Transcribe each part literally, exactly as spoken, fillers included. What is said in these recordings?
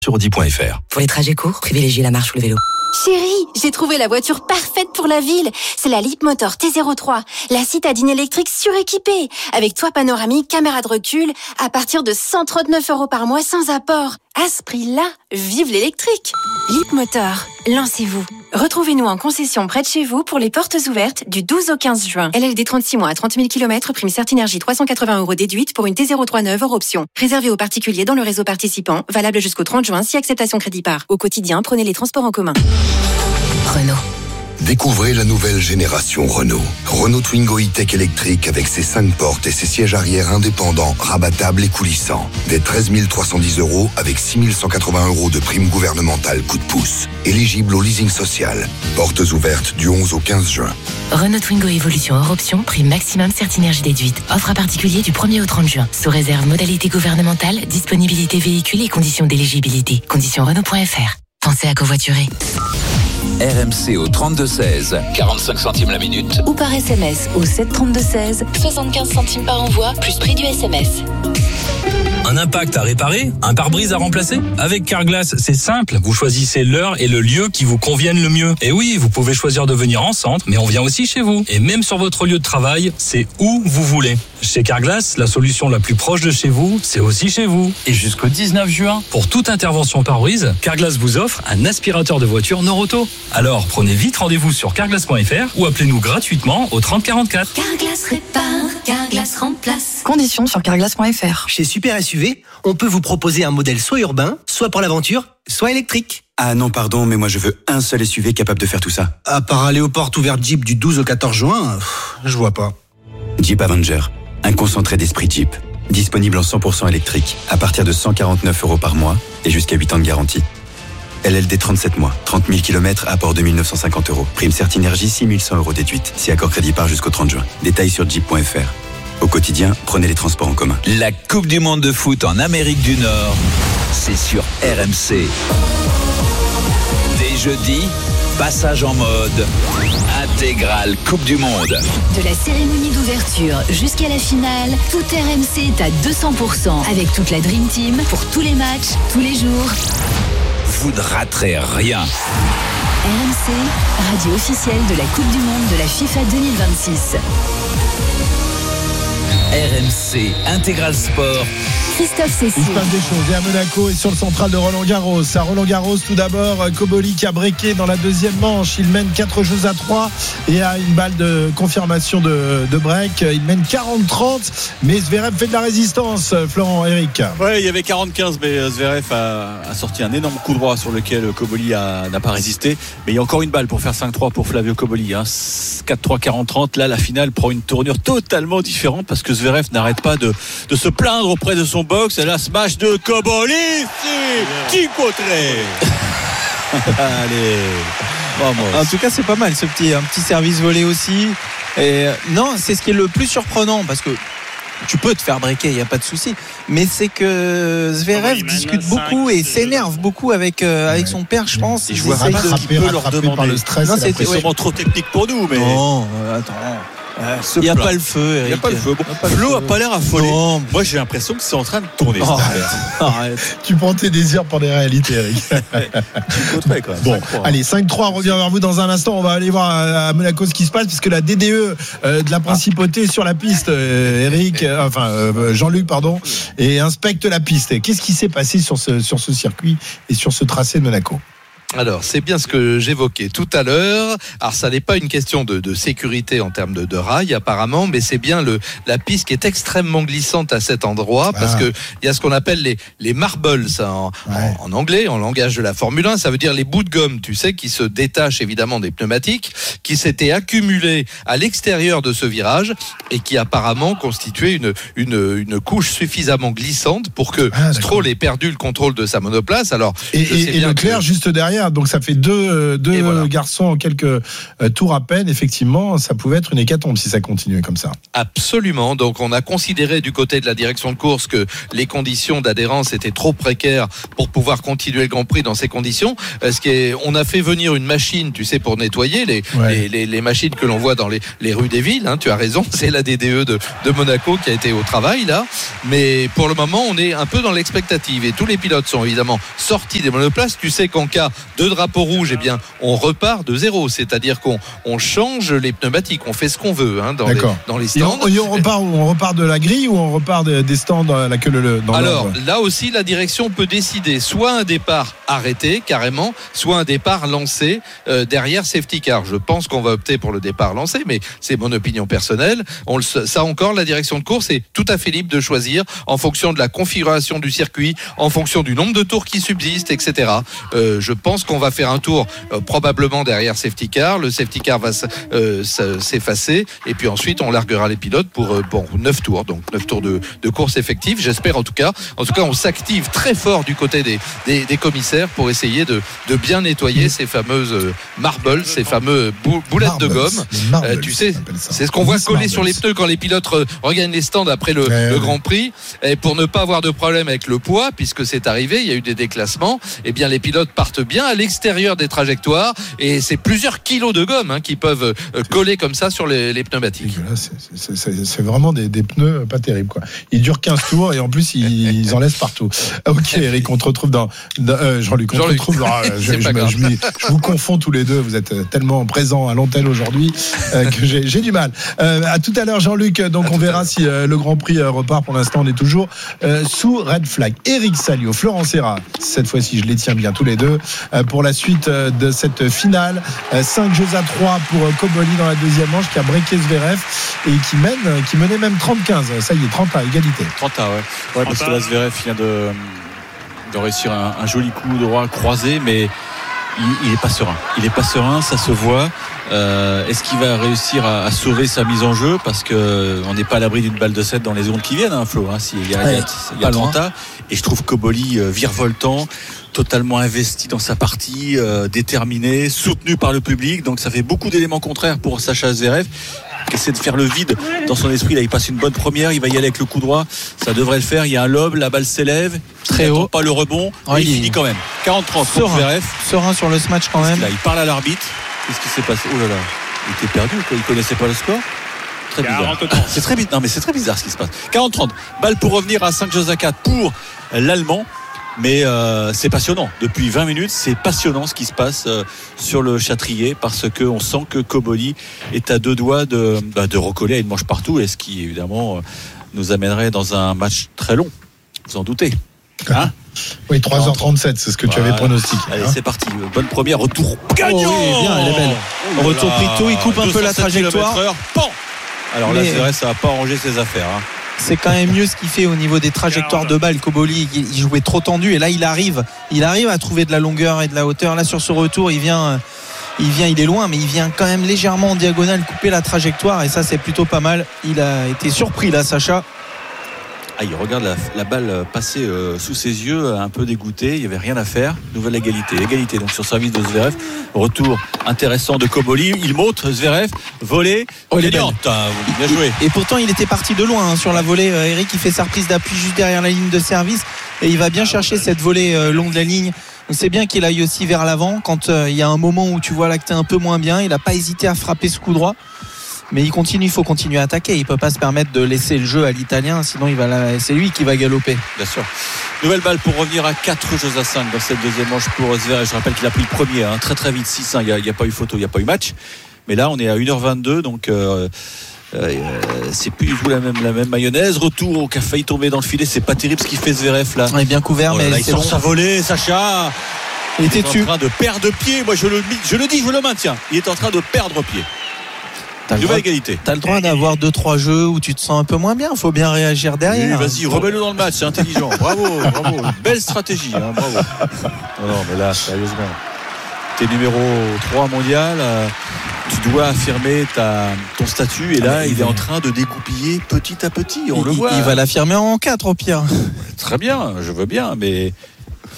sur audi point f r. Pour les trajets courts, privilégiez la marche ou le vélo. Chérie, j'ai trouvé la voiture parfaite pour la ville. C'est la Leapmotor T zéro trois, la citadine électrique suréquipée, avec toit panoramique, caméra de recul, à partir de cent trente-neuf euros par mois sans apport. À ce prix-là, vive l'électrique. Leapmotor, lancez-vous. Retrouvez-nous en concession près de chez vous pour les portes ouvertes du douze au quinze juin. L L D trente-six mois à trente mille kilomètres, prime Certinergie trois cent quatre-vingts euros déduite pour une T zéro trois neuve hors option. Réservé aux particuliers dans le réseau participant, valable jusqu'au trente juin si acceptation crédit par. Au quotidien, prenez les transports en commun. Renault. Découvrez la nouvelle génération Renault. Renault Twingo E-Tech électrique avec ses cinq portes et ses sièges arrière indépendants, rabattables et coulissants. Dès treize mille trois cent dix euros avec six mille cent quatre-vingts euros de prime gouvernementale coup de pouce. Éligible au leasing social. Portes ouvertes du onze au quinze juin. Renault Twingo Evolution hors option, prime maximum Certinergie déduite. Offre à particulier du premier au trente juin. Sous réserve modalité gouvernementale, disponibilité véhicule et conditions d'éligibilité. Conditions Renault point f r. Pensez à covoiturer. R M C au trente-deux seize, quarante-cinq centimes la minute. Ou par S M S au sept trente-deux seize, soixante-quinze centimes par envoi, plus prix du S M S. Un impact à réparer, un pare-brise à remplacer? Avec Carglass, c'est simple. Vous choisissez l'heure et le lieu qui vous conviennent le mieux. Et oui, vous pouvez choisir de venir en centre, mais on vient aussi chez vous. Et même sur votre lieu de travail, c'est où vous voulez. Chez Carglass, la solution la plus proche de chez vous, c'est aussi chez vous. Et jusqu'au dix-neuf juin, pour toute intervention pare-brise, Carglass vous offre un aspirateur de voiture Noroto. Alors, prenez vite rendez-vous sur carglass point f r ou appelez-nous gratuitement au trente quarante-quatre. Carglass répare, Carglass remplace. Conditions sur carglass point f r. Chez Super S U V, on peut vous proposer un modèle soit urbain, soit pour l'aventure, soit électrique. Ah non, pardon, mais moi je veux un seul S U V capable de faire tout ça. À part aller aux portes ouvertes Jeep du douze au quatorze juin, pff, je vois pas. Jeep Avenger, un concentré d'esprit Jeep. Disponible en cent pour cent électrique, à partir de cent quarante-neuf euros par mois et jusqu'à huit ans de garantie. L L D trente-sept mois, trente mille kilomètres, apport deux mille neuf cent cinquante euros. Prime Certinergie six mille cent euros déduite, si accord crédit part jusqu'au trente juin. Détails sur jeep point f r. Au quotidien, prenez les transports en commun. La Coupe du Monde de foot en Amérique du Nord, c'est sur R M C. Dès jeudi, passage en mode intégrale Coupe du Monde. De la cérémonie d'ouverture jusqu'à la finale, tout R M C est à deux cents pour cent avec toute la Dream Team pour tous les matchs, tous les jours. Vous ne raterez rien. R M C, radio officielle de la Coupe du Monde de la FIFA deux mille vingt-six. R M C Intégral Sport. Christophe Cessier. Il se passe des choses et à Monaco et sur le central de Roland-Garros. À Roland-Garros, tout d'abord, Koboli qui a breaké dans la deuxième manche. Il mène quatre jeux à trois et a une balle de confirmation de, de break. Il mène quarante trente, mais Zverev fait de la résistance. Florent, Eric. Ouais, il y avait quarante quinze, mais Zverev a, a sorti un énorme coup droit sur lequel Koboli a, n'a pas résisté. Mais il y a encore une balle pour faire cinq trois pour Flavio Koboli. Hein. quatre trois, quarante trente. Là, la finale prend une tournure totalement différente parce que Zverev n'arrête pas de, de se plaindre auprès de son box. Et là, smash de Koboli, qui côterait. Allez, vamos. En tout cas, c'est pas mal ce petit, un petit service volé aussi. Et non, c'est ce qui est le plus surprenant parce que tu peux te faire breaker, il n'y a pas de souci. Mais c'est que Zverev oh, discute beaucoup et s'énerve beaucoup avec, euh, avec son père, je pense. Il joue rattrapé, qui peut leur demander. Par le stress. Non, c'est sûrement ouais. trop technique pour nous. Mais... Non, euh, attends. Il n'y a pas le feu, Eric. Il n'y a pas le feu. Bon, pas Flo n'a pas l'air affolé. Non. Moi, j'ai l'impression que c'est en train de tourner. Oh, arrête. Arrête. Tu prends tes désirs pour des réalités, Eric. Tu côterais quand même. Bon, cinq allez, cinq trois, on revient vers vous dans un instant. On va aller voir à Monaco ce qui se passe, puisque la D D E euh, de la principauté sur la piste, euh, Eric, euh, enfin euh, Jean-Luc, pardon, et inspecte la piste. Qu'est-ce qui s'est passé sur ce, sur ce circuit et sur ce tracé de Monaco ? Alors, c'est bien ce que j'évoquais tout à l'heure. Alors, ça n'est pas une question de, de sécurité en termes de, de rails, apparemment, mais c'est bien le, la piste qui est extrêmement glissante à cet endroit, parce ah. que il y a ce qu'on appelle les, les marbles, ça, en, ouais. en, en anglais, en langage de la Formule un, ça veut dire les bouts de gomme, tu sais, qui se détachent évidemment des pneumatiques, qui s'étaient accumulés à l'extérieur de ce virage et qui apparemment constituaient une, une, une couche suffisamment glissante pour que ah, Stroll ait perdu le contrôle de sa monoplace. Alors, et, et, et Leclerc, que... juste derrière, derrière. Donc ça fait deux, deux voilà. garçons en quelques euh, tours à peine. Effectivement, ça pouvait être une hécatombe si ça continuait comme ça. Absolument. Donc on a considéré du côté de la direction de course que les conditions d'adhérence étaient trop précaires pour pouvoir continuer le Grand Prix dans ces conditions. Ce qui est, on a fait venir une machine, tu sais, pour nettoyer les, ouais. les, les, les machines que l'on voit dans les, les rues des villes. Hein, tu as raison, c'est la D D E de, de Monaco qui a été au travail là. Mais pour le moment, on est un peu dans l'expectative et tous les pilotes sont évidemment sortis des monoplaces. Tu sais qu'en cas de drapeau rouge, eh bien, on repart de zéro. C'est-à-dire qu'on on change les pneumatiques, on fait ce qu'on veut hein, dans, les, dans les stands. Et on, et on repart on repart de la grille ou on repart des, des stands dans la queue le dans Alors l'ordre. Là aussi, la direction peut décider soit un départ arrêté carrément, soit un départ lancé euh, derrière safety car. Je pense qu'on va opter pour le départ lancé, mais c'est mon opinion personnelle. On le, ça encore, la direction de course est tout à fait libre de choisir en fonction de la configuration du circuit, en fonction du nombre de tours qui subsistent, et cetera. Euh, je pense qu'on va faire un tour euh, probablement derrière safety car. Le safety car va euh, s'effacer et puis ensuite on larguera les pilotes pour euh, bon neuf tours, donc neuf tours de, de course effective. J'espère en tout cas. En tout cas, on s'active très fort du côté des, des, des commissaires pour essayer de, de bien nettoyer ces fameuses marbles, ces fameux bou, boulettes marbles, de gomme. Marbles, euh, tu sais, c'est ce qu'on voit coller sur les pneus quand les pilotes regagnent les stands après le, ouais, le Grand Prix. Et pour ne pas avoir de problème avec le poids, puisque c'est arrivé, il y a eu des déclassements, eh bien les pilotes partent bien à l'extérieur des trajectoires et c'est plusieurs kilos de gomme hein, qui peuvent euh, coller comme ça sur les, les pneumatiques. C'est, c'est, c'est, c'est vraiment des, des pneus pas terribles, quoi. Ils durent quinze tours et en plus ils, ils en laissent partout. Ok, Eric, on te retrouve dans, dans euh, Jean-Luc, on te retrouve dans, euh, je, je, je, je, je vous confonds tous les deux. Vous êtes tellement présents à l'antenne aujourd'hui euh, que j'ai, j'ai du mal. Euh, à tout à l'heure, Jean-Luc. Donc à on verra si euh, le Grand Prix euh, repart. Pour l'instant, on est toujours euh, sous red flag. Eric Salio, Florent Serra. Cette fois-ci, je les tiens bien tous les deux euh, pour la suite euh, de cette finale. Euh, cinq jeux à trois pour euh, Koboli dans la deuxième manche qui a breaké Zverev et qui mène, euh, qui menait même trente quinze. Ça y est, trente à égalité. trente à ouais. Ouais, parce que là, Zverev vient de, de réussir un, un joli coup droit croisé, mais il, il est pas serein. Il est pas serein, ça se voit. Euh, est-ce qu'il va réussir à, à sauver sa mise en jeu parce que on n'est pas à l'abri d'une balle de sept dans les secondes qui viennent, hein, Flo. Hein, s'il y a, ouais, il y a, a trente à et je trouve Koboli euh, virevoltant, totalement investi dans sa partie, euh, déterminé, soutenu par le public. Donc ça fait beaucoup d'éléments contraires pour Sacha Zverev. Qui essaie de faire le vide dans son esprit. Là, il passe une bonne première, il va y aller avec le coup droit, ça devrait le faire. Il y a un lob, la balle s'élève très haut, pas le rebond, oh, et il, il finit quand même quarante trente pour Zverev. Serein sur le match quand même. Là, il parle à l'arbitre. Qu'est-ce qui s'est passé? Oh là là, il était perdu, quoi. Il connaissait pas le score. Très bizarre. C'est très bizarre. Non, mais c'est très bizarre ce qui se passe. quarante trente. Balle pour revenir à cinq jeux à quatre pour l'Allemand. Mais euh, c'est passionnant. Depuis vingt minutes, c'est passionnant ce qui se passe euh, sur le Châtrier parce qu'on sent que Koboli est à deux doigts de, bah, de recoller à une manche partout, et ce qui évidemment euh, nous amènerait dans un match très long. Vous en doutez hein? Oui, trois heures trente-sept, c'est ce que voilà. Tu avais pronostiqué. Allez, hein. C'est parti. Bonne première, retour gagnant. Oh, oui, bien, elle est belle. Oh, retour pris tôt, il coupe un peu la trajectoire. Alors là, c'est vrai, ça va pas arranger ses affaires. Hein. C'est quand même mieux ce qu'il fait au niveau des trajectoires de balles. Koboli, il jouait trop tendu et là il arrive, il arrive à trouver de la longueur et de la hauteur. Là sur ce retour, il vient, il vient, il est loin, mais il vient quand même légèrement en diagonale couper la trajectoire et ça c'est plutôt pas mal. Il a été surpris là, Sacha. Ah, il regarde la, la balle passer euh, sous ses yeux, un peu dégoûté. Il n'y avait rien à faire. Nouvelle égalité. Égalité donc sur service de Zverev. Retour intéressant de Koboli. Il monte Zverev. Volée. Oh, gagnante. Bien joué. Et, et pourtant, il était parti de loin hein, sur la volée. Euh, Eric, il fait sa reprise d'appui juste derrière la ligne de service. Et il va bien chercher cette volée euh, longue de la ligne. Donc c'est bien qu'il aille aussi vers l'avant. Quand euh, il y a un moment où tu vois là que t'es un peu moins bien, il n'a pas hésité à frapper ce coup droit. Mais il continue, il faut continuer à attaquer. Il ne peut pas se permettre de laisser le jeu à l'Italien, sinon il va la... c'est lui qui va galoper. Bien sûr. Nouvelle balle pour revenir à quatre jeux à cinq dans cette deuxième manche pour Zverev. Je rappelle qu'il a pris le premier, hein, très très vite, six un. Il n'y a, a pas eu photo, il n'y a pas eu match. Mais là, on est à une heure vingt-deux, donc euh, euh, c'est plus du tout la même, la même mayonnaise. Retour qui a failli tomber dans le filet. C'est pas terrible ce qu'il fait Zverev là. On est bien couvert, oh là, mais là, c'est il sort long. sa volée, Sacha. Il, il était en train de perdre pied. Moi, je le, je le dis, je le maintiens. Il est en train de perdre pied. T'as le, droit, t'as le droit d'avoir deux trois jeux où tu te sens un peu moins bien. Il faut bien réagir derrière. Oui, vas-y, remets-le dans le match, c'est intelligent. Bravo, bravo. Belle stratégie, hein, bravo. Non, non, mais là, sérieusement, t'es numéro trois mondial. Euh, tu dois affirmer ta, ton statut. Et là, ah, il, il est en train de découpiller petit à petit. On il, le voit. Il va l'affirmer en quatre au pire. Très bien, je veux bien, mais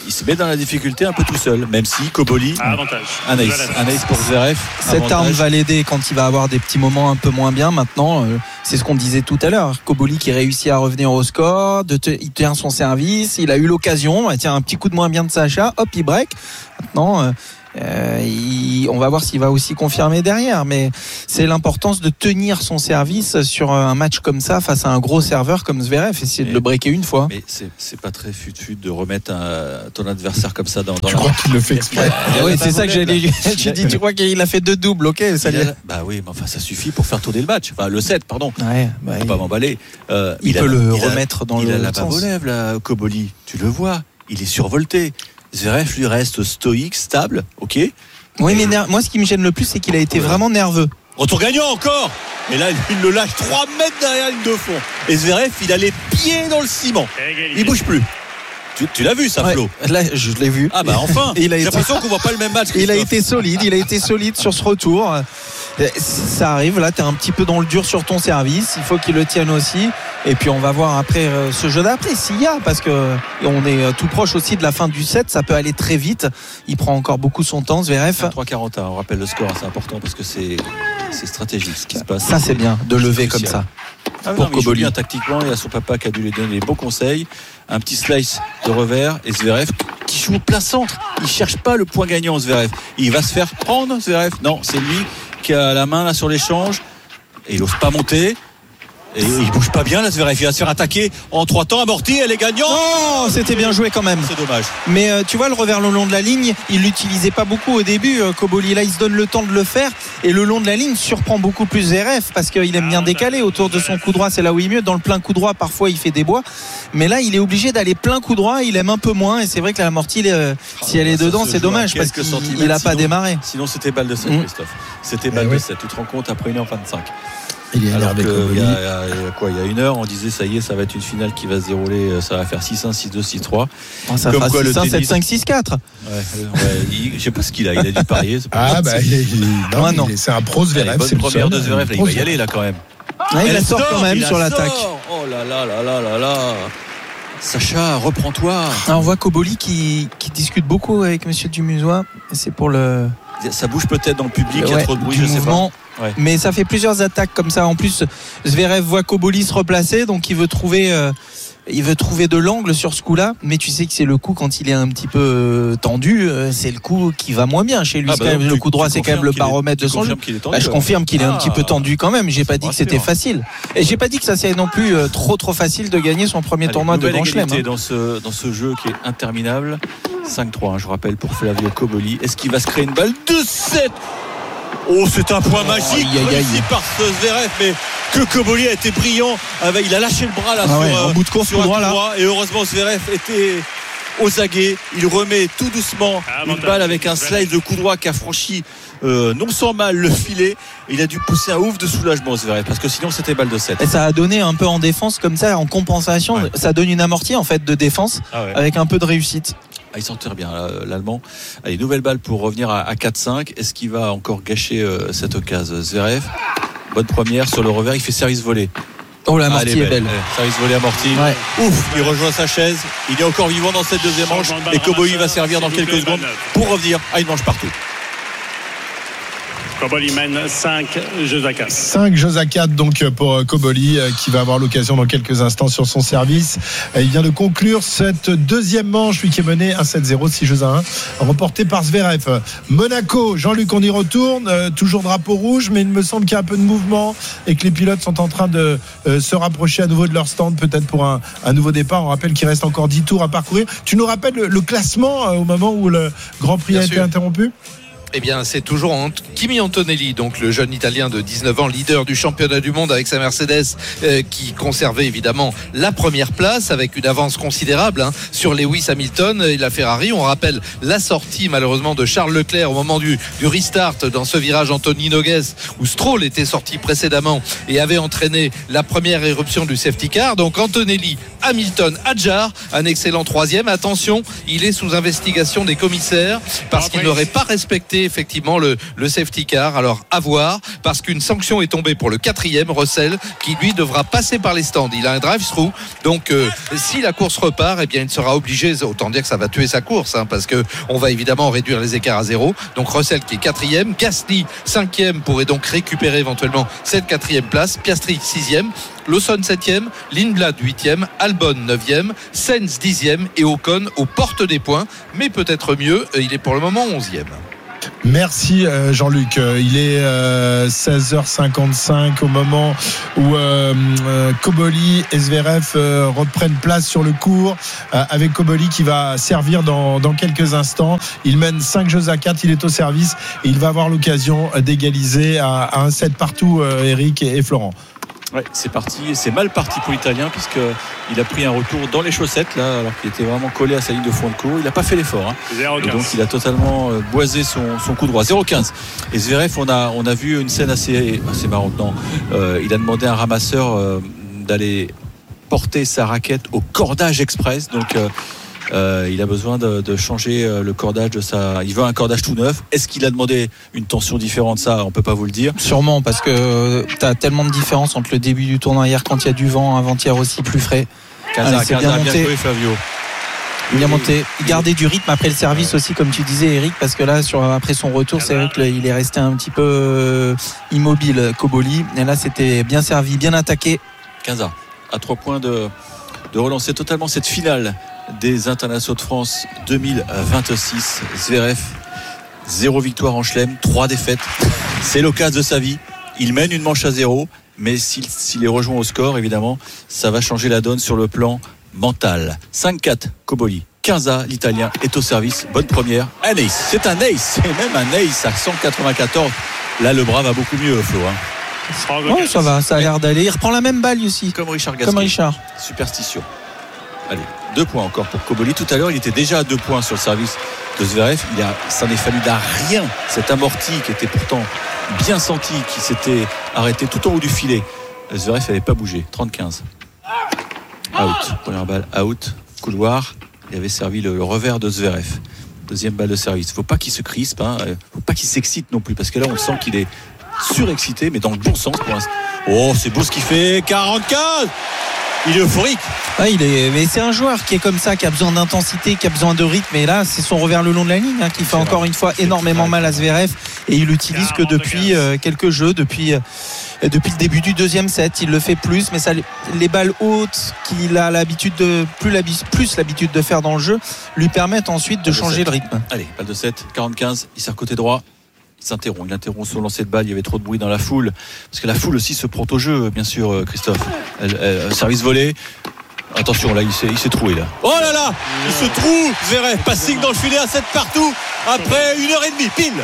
il se met dans la difficulté un peu tout seul, même si Koboli, ah, avantage. un ace, un ace pour Zverev. Cette avantage. arme va l'aider quand il va avoir des petits moments un peu moins bien. Maintenant, euh, c'est ce qu'on disait tout à l'heure. Koboli qui réussit à revenir au score, de te, il tient son service, il a eu l'occasion, il tient un petit coup de moins bien de Sacha, hop, il break. Maintenant, euh, Euh, il, on va voir s'il va aussi confirmer derrière, mais c'est l'importance de tenir son service sur un match comme ça face à un gros serveur comme Zverev, essayer mais, de le breaker une fois. Mais c'est, c'est pas très fut-fut de remettre un, ton adversaire comme ça dans, dans tu la. crois qu'il le fait exprès? Oui, c'est ça que j'allais dire. J'ai dit, tu crois qu'il a fait deux doubles, ok, ça a, bah oui, mais enfin ça suffit pour faire tourner le match, enfin le sept, pardon. Ouais, bah, faut il... pas m'emballer. Euh, il, il peut a, le il remettre a, dans il le. Il a la barbe aux lèvres, là, Koboli. Tu le vois, il est survolté. Zverev lui reste stoïque, stable, ok. Oui, mais ner- moi, ce qui me gêne le plus, c'est qu'il a été ouais. vraiment nerveux. Retour gagnant encore. Et là, il le lâche trois mètres derrière la ligne de fond. Et Zverev, il a les pieds dans le ciment. Il bouge plus. Tu, tu l'as vu, ça, Flo? Ouais, là, je l'ai vu. Ah bah enfin. Il a J'ai été... l'impression qu'on voit pas le même match. Il a été solide. Il a été solide sur ce retour. Ça arrive. Là, t'es un petit peu dans le dur sur ton service. Il faut qu'il le tienne aussi. Et puis on va voir après euh, ce jeu d'après s'il y a, parce que on est euh, tout proche aussi de la fin du set. Ça peut aller très vite. Il prend encore beaucoup son temps, Zverev. trois quarante et un. On rappelle le score. C'est important parce que c'est c'est stratégique ce qui se passe. Ça c'est bien de lever comme ça. Ah pour non, Koboli. Il joue bien tactiquement. Il y a son papa qui a dû lui donner les bons conseils. Un petit slice de revers et Zverev qui joue au plein centre. Il cherche pas le point gagnant, Zverev. Il va se faire prendre, Zverev. Non, c'est lui qui a la main là sur l'échange et il n'ose pas monter. Et il bouge pas bien là, Zverev. Il va se faire attaquer en trois temps. Amorti, elle est gagnante. Oh, c'était bien joué quand même. C'est dommage. Mais euh, tu vois, le revers le long de la ligne, il l'utilisait pas beaucoup au début. Euh, Koboli, là, il se donne le temps de le faire. Et le long de la ligne surprend beaucoup plus Zverev parce qu'il aime bien décaler autour de son coup droit. C'est là où il est mieux. Dans le plein coup droit, parfois, il fait des bois. Mais là, il est obligé d'aller plein coup droit. Il aime un peu moins. Et c'est vrai que l'amorti, euh, oh, si elle est dedans, c'est dommage parce qu'il il a pas démarré. Sinon, c'était balle de sept, mmh. Christophe. C'était balle eh de sept. Oui. Tu te rends compte après une heure vingt-cinq. Il est Alors que, il, y a, il, y a, il y a quoi Il y a une heure, on disait ça y est, ça va être une finale qui va se dérouler, ça va faire six un, six deux, six trois. Oh, ça Comme quoi six un, le sept cinq, six quatre. Ouais, ouais, il, je sais pas ce qu'il a, il a dû parier. C'est pas ah bah il, il, non, ah, non. Il est, c'est un pro Zverev. Bonne première de Zverev, là, il va y aller là quand même. Ah, il la sort quand même sur l'attaque. Oh là là là là là là. Sacha, reprends-toi. Ah, on voit Koboli qui, qui discute beaucoup avec Monsieur Dumusois. C'est pour le. Ça bouge peut-être dans le public, il ouais, y a trop de bruit, je mouvement. sais pas. Ouais. Mais ça fait plusieurs attaques comme ça. En plus, Zverev voit Koboli se replacer, donc il veut trouver, euh, il veut trouver de l'angle sur ce coup-là. Mais tu sais que c'est le coup quand il est un petit peu euh, tendu, euh, c'est le coup qui va moins bien chez lui. Ah bah, le coup droit, c'est quand même le baromètre de son jeu. Bah, je confirme qu'il est ah, un petit peu tendu quand même. J'ai pas dit que c'était facile. Et j'ai pas dit que ça c'est non plus euh, trop trop facile de gagner son premier Allez, tournoi de Grand Chelem. Hein. Dans ce dans ce jeu qui est interminable. cinq trois, hein, je rappelle pour Flavio Koboli. Est-ce qu'il va se créer une balle de sept? Oh, c'est un point oh, magique réussi par Zverev, mais que Koboli a été brillant. Il a lâché le bras là ah sur, ouais, en bout de course, sur un droit, droit, et heureusement Zverev était aux aguets. Il remet tout doucement ah, une balle avec un slide de coup droit qui a franchi euh, non sans mal le filet. Il a dû pousser un ouf de soulagement Zverev parce que sinon c'était balle de sept. Et ça a donné un peu en défense comme ça, en compensation. Ouais. Ça donne une amortie en fait de défense ah ouais. avec un peu de réussite. Ah, il s'en tire bien l'Allemand. Allez, nouvelle balle pour revenir à, à quatre cinq. Est-ce qu'il va encore gâcher euh, cette occasion? Zverev, bonne première sur le revers, il fait service volé. Oh, l'amorti est belle, belle. Allez, service volé amorti. Ouais. Ouf, il rejoint sa chaise. Il est encore vivant dans cette deuxième manche et Koboli va servir dans quelques secondes pour revenir à une manche partout. Koboli mène cinq jeux à quatre. cinq jeux à quatre donc pour Koboli qui va avoir l'occasion dans quelques instants sur son service. Il vient de conclure cette deuxième manche, lui qui est mené un sept zéro, six jeux à un, remporté par Zverev. Monaco, Jean-Luc, on y retourne, euh, toujours drapeau rouge, mais il me semble qu'il y a un peu de mouvement et que les pilotes sont en train de euh, se rapprocher à nouveau de leur stand, peut-être pour un, un nouveau départ. On rappelle qu'il reste encore dix tours à parcourir. Tu nous rappelles le, le classement euh, au moment où le Grand Prix Bien a sûr. été interrompu? Eh bien, c'est toujours Kimi Antonelli, donc le jeune Italien de dix-neuf ans, leader du championnat du monde avec sa Mercedes, euh, qui conservait évidemment la première place avec une avance considérable hein, sur Lewis Hamilton et la Ferrari. On rappelle la sortie malheureusement de Charles Leclerc au moment du, du restart dans ce virage Anthony Nogues où Stroll était sorti précédemment et avait entraîné la première éruption du safety car. Donc Antonelli Hamilton Hadjar, un excellent troisième. Attention, il est sous investigation des commissaires parce qu'il n'aurait pas respecté effectivement le, le safety car. Alors à voir, parce qu'une sanction est tombée pour le quatrième, Russell, qui lui devra passer par les stands. Il a un drive-through, donc euh, si la course repart, eh bien il sera obligé, autant dire que ça va tuer sa course, hein, parce que on va évidemment réduire les écarts à zéro. Donc Russell qui est quatrième, Gasly cinquième pourrait donc récupérer éventuellement cette quatrième place, Piastri sixième, Lawson septième, Lindblad huitième, Albon neuvième, Sainz dixième et Ocon aux portes des points, mais peut-être mieux, il est pour le moment onzième. Merci Jean-Luc. Il est seize heures cinquante-cinq au moment où euh, Koboli et Zverev euh, reprennent place sur le court, euh, avec Koboli qui va servir dans, dans quelques instants. Il mène cinq jeux à quatre, il est au service et il va avoir l'occasion d'égaliser à, à un set partout, euh, Eric et, et Florent. Ouais, c'est parti, c'est mal parti pour l'Italien puisqu'il a pris un retour dans les chaussettes là, alors qu'il était vraiment collé à sa ligne de fond de cours. Il n'a pas fait l'effort, hein. Et donc il a totalement boisé son, son coup droit. zéro quinze. Et Zverev, on a, on a vu une scène assez, assez marrante. Non, euh, il a demandé à un ramasseur euh, d'aller porter sa raquette au cordage express. Donc euh, Euh, il a besoin de, de changer le cordage de sa. Il veut un cordage tout neuf. Est-ce qu'il a demandé une tension différente? Ça, on peut pas vous le dire. Sûrement, parce que tu as tellement de différence entre le début du tournoi hier quand il y a du vent, avant-hier aussi plus frais. Casa, Allez, c'est Casa, bien monté. Bien joué, Flavio. Bien monté. Il gardait du rythme après le service aussi, comme tu disais, Eric, parce que là, sur, après son retour, c'est vrai qu'il est resté un petit peu immobile, Koboli. Et là, c'était bien servi, bien attaqué. Casa, à trois points de, de relancer totalement cette finale des internationaux de France deux mille vingt-six. Zverev, zéro victoire en chelem, trois défaites. C'est l'occasion de sa vie. Il mène une manche à zéro, mais s'il, s'il est rejoint au score, évidemment, ça va changer la donne sur le plan mental. cinq quatre, Koboli. Quinza, l'Italien, est au service. Bonne première. Un ace. C'est un ace. C'est même un ace à cent quatre-vingt-quatorze. Là, le bras va beaucoup mieux, Flo. Hein. Oh, ça va, ça a l'air d'aller. Il reprend la même balle aussi. Comme Richard Gasquet. Comme Richard. Superstition. Allez, deux points encore pour Koboli. Tout à l'heure, il était déjà à deux points sur le service de Zverev. Il a, ça n'est fallu d'un rien. Cet amorti qui était pourtant bien senti, qui s'était arrêté tout en haut du filet. Zverev n'avait pas bougé. trente quinze. Out. Première balle, out. Couloir. Il avait servi le, le revers de Zverev. Deuxième balle de service. Il ne faut pas qu'il se crispe. Il hein. ne faut pas qu'il s'excite non plus. Parce que là, on sent qu'il est surexcité, mais dans le bon sens pour l'instant. Oh, c'est beau ce qu'il fait. quarante-quinze. Il est euphorique. Ah, il est, mais c'est un joueur qui est comme ça, qui a besoin d'intensité, qui a besoin de rythme. Et là, c'est son revers le long de la ligne hein, qui fait c'est encore vrai. Une fois c'est énormément mal à Zverev. Et il l'utilise que depuis euh, quelques jeux, depuis, euh, depuis le début du deuxième set. Il le fait plus, mais ça, les balles hautes qu'il a l'habitude de plus, l'habitude, plus l'habitude de faire dans le jeu lui permettent ensuite de balle changer de le rythme. Allez, balle de sept, quarante-quinze. Il sert côté droit. Il s'interrompt, il interrompt son lancer de balle. Il y avait trop de bruit dans la foule parce que la foule aussi se prend au jeu, bien sûr, Christophe. Elle, elle, service volé. Attention, là, il s'est, il s'est troué là. Oh là là, il se trouve. Zverev, passing dans le filet à sept partout après une heure et demie pile.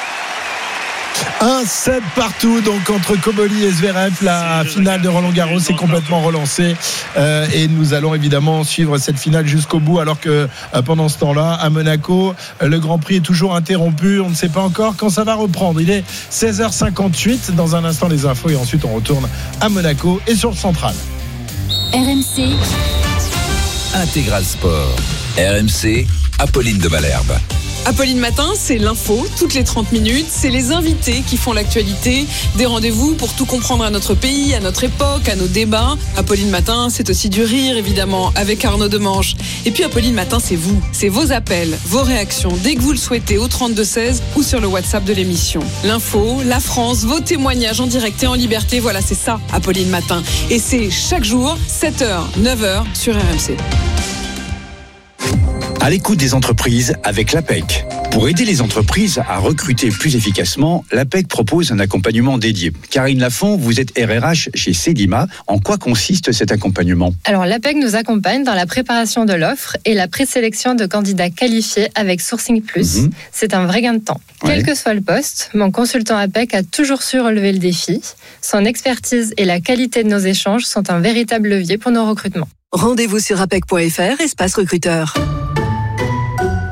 un sept partout donc entre Koboli et Zverev. La finale de Roland-Garros est complètement relancée euh, et nous allons évidemment suivre cette finale jusqu'au bout, alors que euh, pendant ce temps-là à Monaco le Grand Prix est toujours interrompu. On ne sait pas encore quand ça va reprendre. Il est seize heures cinquante-huit. Dans un instant les infos et ensuite on retourne à Monaco et sur le central. R M C Intégral Sport. R M C, Apolline de Malherbe. Apolline Matin, c'est l'info, toutes les trente minutes. C'est les invités qui font l'actualité. Des rendez-vous pour tout comprendre à notre pays, à notre époque, à nos débats. Apolline Matin, c'est aussi du rire, évidemment, avec Arnaud Demange. Et puis Apolline Matin, c'est vous. C'est vos appels, vos réactions, dès que vous le souhaitez, au trente-deux seize ou sur le WhatsApp de l'émission. L'info, la France, vos témoignages en direct et en liberté. Voilà, c'est ça, Apolline Matin. Et c'est chaque jour, sept heures, neuf heures, sur R M C. À l'écoute des entreprises avec l'A P E C. Pour aider les entreprises à recruter plus efficacement, l'A P E C propose un accompagnement dédié. Karine Lafont, vous êtes R R H chez Cedima. En quoi consiste cet accompagnement ? Alors l'A P E C nous accompagne dans la préparation de l'offre et la présélection de candidats qualifiés avec Sourcing Plus. Mmh. C'est un vrai gain de temps. Ouais. Quel que soit le poste, mon consultant A P E C a toujours su relever le défi. Son expertise et la qualité de nos échanges sont un véritable levier pour nos recrutements. Rendez-vous sur apec point f r, espace recruteur.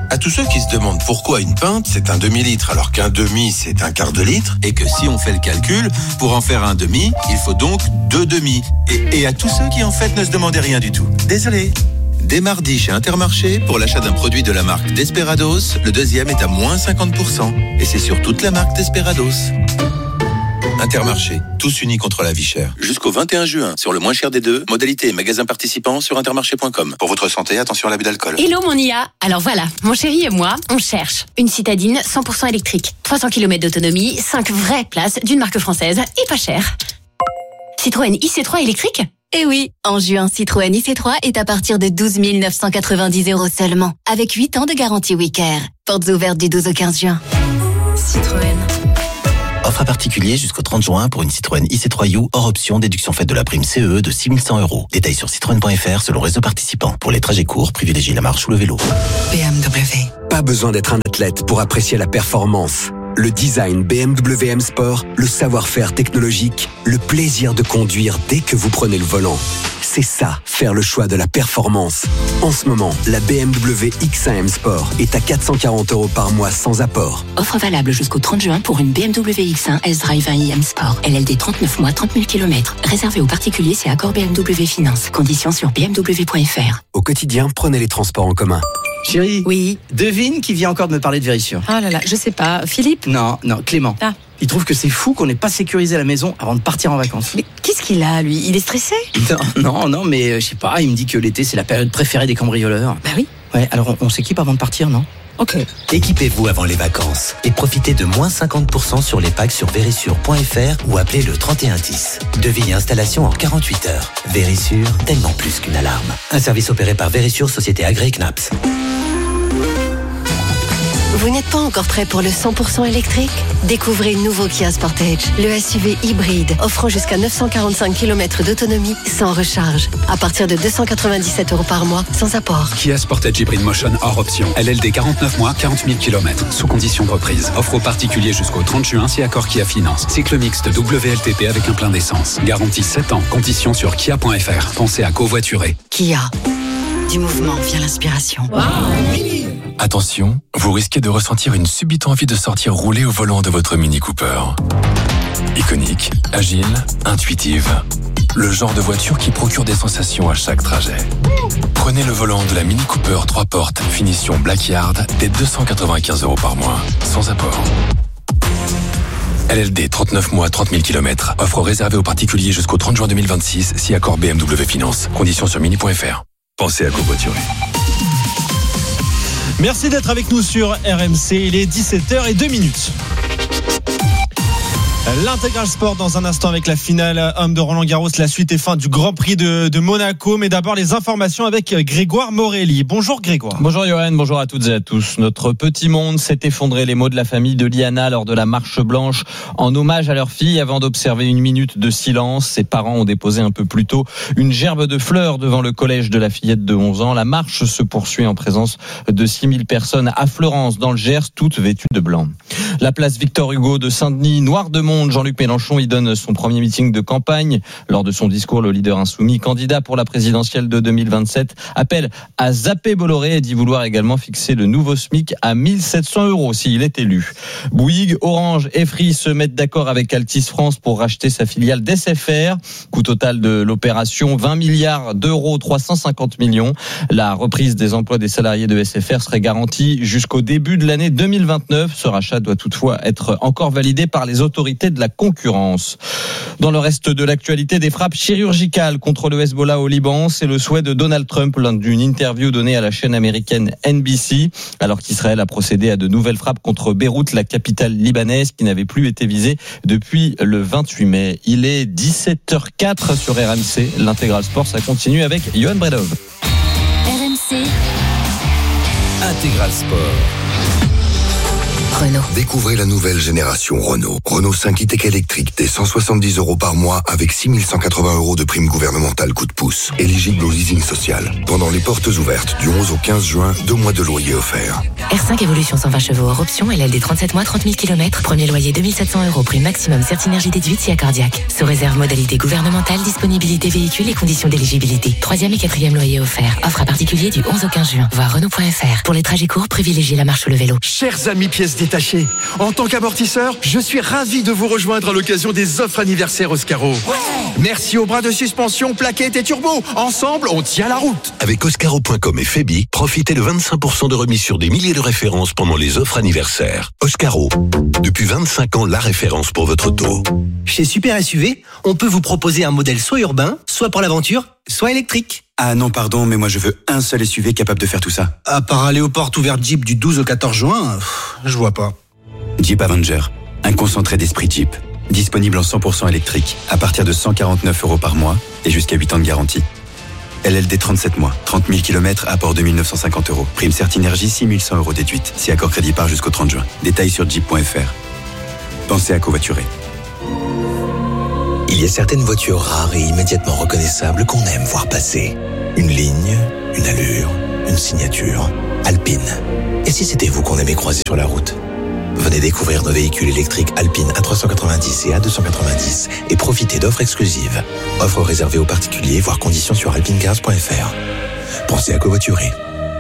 À tous ceux qui se demandent pourquoi une pinte c'est un demi-litre alors qu'un demi c'est un quart de litre et que si on fait le calcul, pour en faire un demi, il faut donc deux demi. Et, et à tous ceux qui en fait ne se demandaient rien du tout. Désolé. Dès mardi chez Intermarché, pour l'achat d'un produit de la marque Desperados, le deuxième est à moins cinquante pour cent. Et c'est sur toute la marque Desperados. Intermarché, tous unis contre la vie chère. Jusqu'au vingt et un juin, sur le moins cher des deux, modalité et magasin participant sur intermarché point com. Pour votre santé, attention à l'abus d'alcool. Hello mon I A. Alors voilà, mon chéri et moi, on cherche une citadine cent pour cent électrique, trois cents kilomètres d'autonomie, cinq vraies places d'une marque française et pas cher. Citroën I C trois électrique ? Eh oui, en juin, Citroën I C trois est à partir de douze mille neuf cent quatre-vingt-dix euros seulement, avec huit ans de garantie Wicker. Portes ouvertes du douze au quinze juin. Citroën. Offre à particulier jusqu'au trente juin pour une Citroën I C trois U hors option déduction faite de la prime C E E de six mille cent euros. Détails sur citroën point f r selon réseau participant. Pour les trajets courts, privilégiez la marche ou le vélo. B M W. Pas besoin d'être un athlète pour apprécier la performance. Le design B M W M Sport, le savoir-faire technologique, le plaisir de conduire dès que vous prenez le volant. C'est ça, faire le choix de la performance. En ce moment, la B M W X un M Sport est à quatre cent quarante euros par mois sans apport. Offre valable jusqu'au trente juin pour une B M W X un S-Drive un i M Sport. L L D trente-neuf mois, trente mille kilomètres. Réservé aux particuliers, c'est accord B M W Finance. Conditions sur b m w point f r. Au quotidien, prenez les transports en commun. Chérie, oui. Devine qui vient encore de me parler de Vérissure. Oh là là, je sais pas. Philippe ? Non, non, Clément. Ah. Il trouve que c'est fou qu'on n'ait pas sécurisé la maison avant de partir en vacances. Mais qu'est-ce qu'il a, lui ? Il est stressé ? Non, non, non, mais euh, je sais pas, il me dit que l'été c'est la période préférée des cambrioleurs. Bah oui. Ouais, alors on, on s'équipe avant de partir, non ? Ok. Équipez-vous avant les vacances et profitez de moins cinquante pour cent sur les packs sur vérissure point f r ou appelez le trente et un dix. Devis et installation en quarante-huit heures. Vérissure, tellement plus qu'une alarme. Un service opéré par Vérissure, société agréée C N A P S. Vous n'êtes pas encore prêt pour le cent pour cent électrique ? Découvrez le nouveau Kia Sportage, le S U V hybride, offrant jusqu'à neuf cent quarante-cinq kilomètres d'autonomie sans recharge. À partir de deux cent quatre-vingt-dix-sept euros par mois, sans apport. Kia Sportage Hybrid Motion hors option. L L D quarante-neuf mois, quarante mille kilomètres. Sous condition de reprise. Offre aux particuliers jusqu'au trente juin si accord Kia Finance. Cycle mixte W L T P avec un plein d'essence. Garantie sept ans. Conditions sur kia point f r. Pensez à covoiturer. Kia. Du mouvement vient l'inspiration. Wow. Attention, vous risquez de ressentir une subite envie de sortir rouler au volant de votre Mini Cooper. Iconique, agile, intuitive. Le genre de voiture qui procure des sensations à chaque trajet. Prenez le volant de la Mini Cooper trois portes, finition Blackyard, dès deux cent quatre-vingt-quinze euros par mois, sans apport. L L D trente-neuf mois, trente mille kilomètres. Offre réservée aux particuliers jusqu'au trente juin deux mille vingt-six, si accord B M W Finance. Conditions sur mini point f r. Pensez à covoiturer. Merci d'être avec nous sur R M C. Il est dix-sept heures zéro deux minutes. L'intégral sport dans un instant avec la finale homme de Roland Garros, la suite et fin du Grand Prix de, de Monaco. Mais d'abord les informations avec Grégoire Morelli. Bonjour Grégoire. Bonjour Johan, bonjour à toutes et à tous. Notre petit monde s'est effondré. Les mots de la famille de Liana lors de la marche blanche en hommage à leur fille. Avant d'observer une minute de silence, ses parents ont déposé un peu plus tôt une gerbe de fleurs devant le collège de la fillette de onze ans. La marche se poursuit en présence de six mille personnes à Fleurance dans le Gers, toutes vêtues de blanc. La place Victor Hugo de Saint-Denis, noir de monde. Jean-Luc Mélenchon y donne son premier meeting de campagne. Lors de son discours, le leader insoumis, candidat pour la présidentielle de deux mille vingt-sept, appelle à zapper Bolloré et dit vouloir également fixer le nouveau SMIC à mille sept cents euros s'il est élu. Bouygues, Orange et Free se mettent d'accord avec Altice France pour racheter sa filiale d'S F R. Coût total de l'opération, vingt milliards d'euros, trois cent cinquante millions. La reprise des emplois des salariés de S F R serait garantie jusqu'au début de l'année deux mille vingt-neuf. Ce rachat doit toutefois être encore validé par les autorités de la concurrence. Dans le reste de l'actualité, des frappes chirurgicales contre le Hezbollah au Liban, c'est le souhait de Donald Trump lors d'une interview donnée à la chaîne américaine N B C, alors qu'Israël a procédé à de nouvelles frappes contre Beyrouth, la capitale libanaise, qui n'avait plus été visée depuis le vingt-huit mai. Il est dix-sept heures quatre sur R M C. L'intégral sport, ça continue avec Johan Bredov. R M C Intégral sport. Renault. Découvrez la nouvelle génération Renault. Renault cinq e-Tech électrique dès cent soixante-dix euros par mois avec six mille cent quatre-vingts euros de prime gouvernementale coup de pouce. Éligible au leasing social. Pendant les portes ouvertes du onze au quinze juin, deux mois de loyer offerts. R cinq Evolution cent vingt chevaux hors option, L L D trente-sept mois, trente mille kilomètres. Premier loyer deux mille sept cents euros, prime maximum Certinergie déduite si accordiaque. Sous réserve modalité gouvernementale, disponibilité véhicule et conditions d'éligibilité. Troisième et quatrième loyer offert. Offre à particulier du onze au quinze juin. Voir Renault point F R. Pour les trajets courts, privilégiez la marche ou le vélo. Chers amis pièces détachées, en tant qu'amortisseur, je suis ravi de vous rejoindre à l'occasion des offres anniversaires Oscaro. Ouais. Merci aux bras de suspension, plaquettes et turbo. Ensemble, on tient la route. Avec Oscaro point com et Febi, profitez de vingt-cinq pour cent de remise sur des milliers de références pendant les offres anniversaires. Oscaro, depuis vingt-cinq ans, la référence pour votre auto. Chez Super S U V, on peut vous proposer un modèle soit urbain, soit pour l'aventure, soit électrique. Ah non, pardon, mais moi je veux un seul S U V capable de faire tout ça. À part aller aux portes ouvertes Jeep du douze au quatorze juin, pff, je vois pas. Jeep Avenger, un concentré d'esprit Jeep. Disponible en cent pour cent électrique, à partir de cent quarante-neuf euros par mois et jusqu'à huit ans de garantie. L L D trente-sept mois, trente mille kilomètres, apport deux mille neuf cent cinquante euros. Prime Certinergie six mille cent euros déduite, si accord crédit part jusqu'au trente juin. Détails sur jeep point F R. Pensez à covoiturer. Il y a certaines voitures rares et immédiatement reconnaissables qu'on aime voir passer. Une ligne, une allure, une signature. Alpine. Et si c'était vous qu'on aimait croiser sur la route ? Venez découvrir nos véhicules électriques Alpine A trois cent quatre-vingt-dix et A deux cent quatre-vingt-dix et profitez d'offres exclusives. Offres réservées aux particuliers, voire conditions sur alpinecars point F R. Pensez à covoiturer.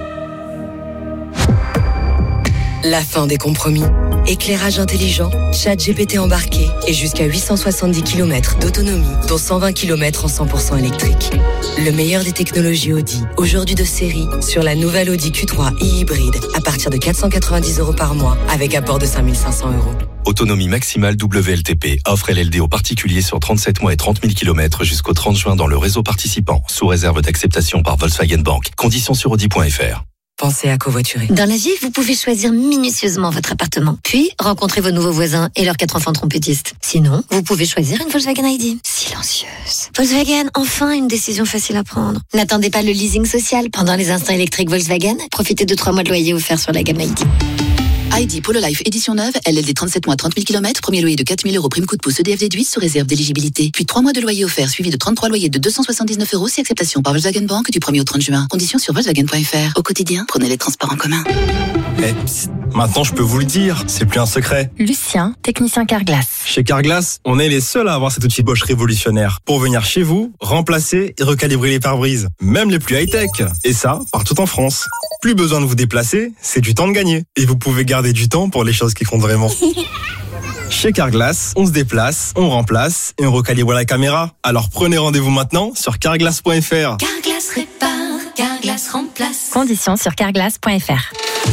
La fin des compromis. Éclairage intelligent, chat G P T embarqué et jusqu'à huit cent soixante-dix kilomètres d'autonomie, dont cent vingt kilomètres en cent pour cent électrique. Le meilleur des technologies Audi, aujourd'hui de série, sur la nouvelle Audi Q trois e-hybride à partir de quatre cent quatre-vingt-dix euros par mois avec apport de cinq mille cinq cents euros. Autonomie maximale W L T P. Offre L L D aux particuliers sur trente-sept mois et trente mille kilomètres jusqu'au trente juin dans le réseau participant, sous réserve d'acceptation par Volkswagen Bank. Conditions sur audi point F R. Pensez à covoiturer. Dans la vie, vous pouvez choisir minutieusement votre appartement, puis rencontrer vos nouveaux voisins et leurs quatre enfants trompettistes. Sinon, vous pouvez choisir une Volkswagen I D. Silencieuse. Volkswagen, enfin une décision facile à prendre. N'attendez pas le leasing social. Pendant les instants électriques Volkswagen, profitez de trois mois de loyer offerts sur la gamme I D. I D Polo Life édition neuve, L L D trente-sept mois, trente mille kilomètres, premier loyer de quatre mille euros, prime coup de pouce E D F déduit sous réserve d'éligibilité. Puis trois mois de loyer offert suivi de trente-trois loyers de deux cent soixante-dix-neuf euros si acceptation par Volkswagen Bank du premier au trente juin. Conditions sur Volkswagen point F R. Au quotidien, prenez les transports en commun. Eh, psst, maintenant je peux vous le dire, c'est plus un secret. Lucien, technicien Carglass. Chez Carglass, on est les seuls à avoir cet outil Bosch révolutionnaire pour venir chez vous, remplacer et recalibrer les pare-brises, même les plus high-tech. Et ça, partout en France. Plus besoin de vous déplacer, c'est du temps de gagner. Et vous pouvez garder du temps pour les choses qui comptent vraiment. Chez Carglass, on se déplace, on remplace et on recalibre la caméra. Alors prenez rendez-vous maintenant sur carglass point F R. Carglass répare, Carglass remplace. Conditions sur carglass point F R.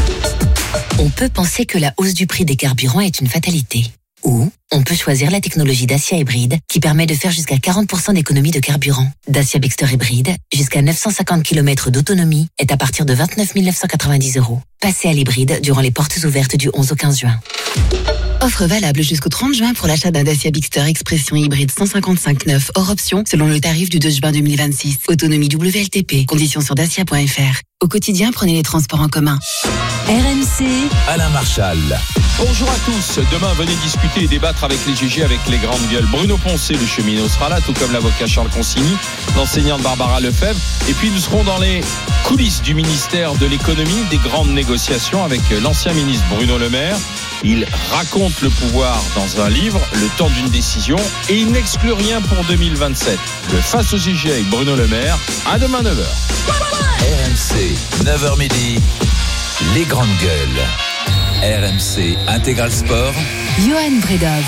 On peut penser que la hausse du prix des carburants est une fatalité. Ou on peut choisir la technologie Dacia hybride qui permet de faire jusqu'à quarante pour cent d'économie de carburant. Dacia Bigster hybride, jusqu'à neuf cent cinquante kilomètres d'autonomie, est à partir de vingt-neuf mille neuf cent quatre-vingt-dix euros. Passez à l'hybride durant les portes ouvertes du onze au quinze juin. Offre valable jusqu'au trente juin pour l'achat d'un Dacia Bigster Expression hybride cent cinquante-cinq neuf hors option selon le tarif du deux juin deux mille vingt-six. Autonomie W L T P. Conditions sur dacia point F R. Au quotidien, prenez les transports en commun. R M C. Alain Marchal. Bonjour à tous. Demain, venez discuter et débattre avec les G G, avec les grandes gueules. Bruno Poncet, le cheminot, sera là, tout comme l'avocat Charles Consigny, l'enseignante Barbara Lefebvre. Et puis, nous serons dans les coulisses du ministère de l'économie, des grandes négociations avec l'ancien ministre Bruno Le Maire. Il raconte le pouvoir dans un livre, le temps d'une décision, et il n'exclut rien pour deux mille vingt-sept. Le Face aux G G avec Bruno Le Maire, à demain neuf heures. R M C, neuf heures midi, les grandes gueules. R M C Intégral Sport. Johan Bredov.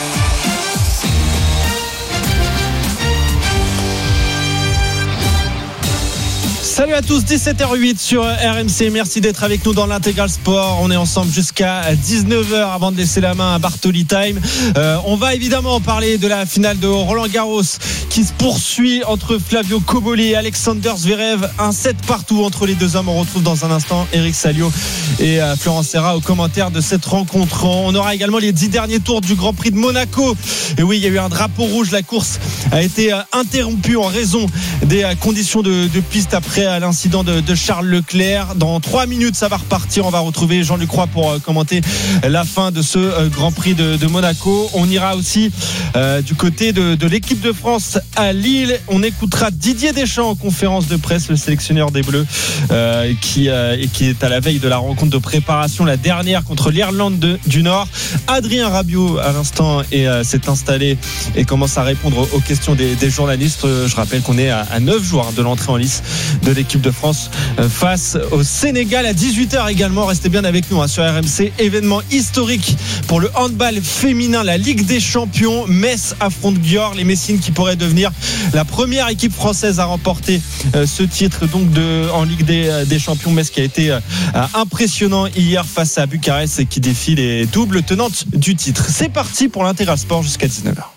Salut à tous, dix-sept heures huit sur R M C. Merci d'être avec nous dans l'Intégral Sport. On est ensemble jusqu'à dix-neuf heures avant de laisser la main à Bartoli Time. Euh, on va évidemment parler de la finale de Roland Garros qui se poursuit entre Flavio Cobolli et Alexander Zverev. Un set partout entre les deux hommes. On retrouve dans un instant Eric Salio et euh, Florence Serra aux commentaires de cette rencontre. On aura également les dix derniers tours du Grand Prix de Monaco. Et oui, il y a eu un drapeau rouge. La course a été euh, interrompue en raison des euh, conditions de, de piste après après l'incident de, de Charles Leclerc. Dans trois minutes, ça va repartir. On va retrouver Jean-Luc Roy pour euh, commenter la fin de ce euh, Grand Prix de, de Monaco. On ira aussi euh, du côté de, de l'équipe de France à Lille. On écoutera Didier Deschamps en conférence de presse, le sélectionneur des Bleus, euh, qui, euh, et qui est à la veille de la rencontre de préparation, la dernière contre l'Irlande de, du Nord. Adrien Rabiot, à l'instant, est, euh, s'est installé et commence à répondre aux questions des, des journalistes. Je rappelle qu'on est à, à neuf jours de l'entrée en lice de l'équipe de France face au Sénégal à dix-huit heures également. Restez bien avec nous hein, sur R M C. Événement historique pour le handball féminin, la Ligue des Champions. Metz affronte Győr, les Messines qui pourraient devenir la première équipe française à remporter euh, ce titre donc de, en Ligue des, des Champions. Metz qui a été euh, impressionnant hier face à Bucarest et qui défie les doubles tenantes du titre. C'est parti pour l'Intégral Sport jusqu'à dix-neuf heures.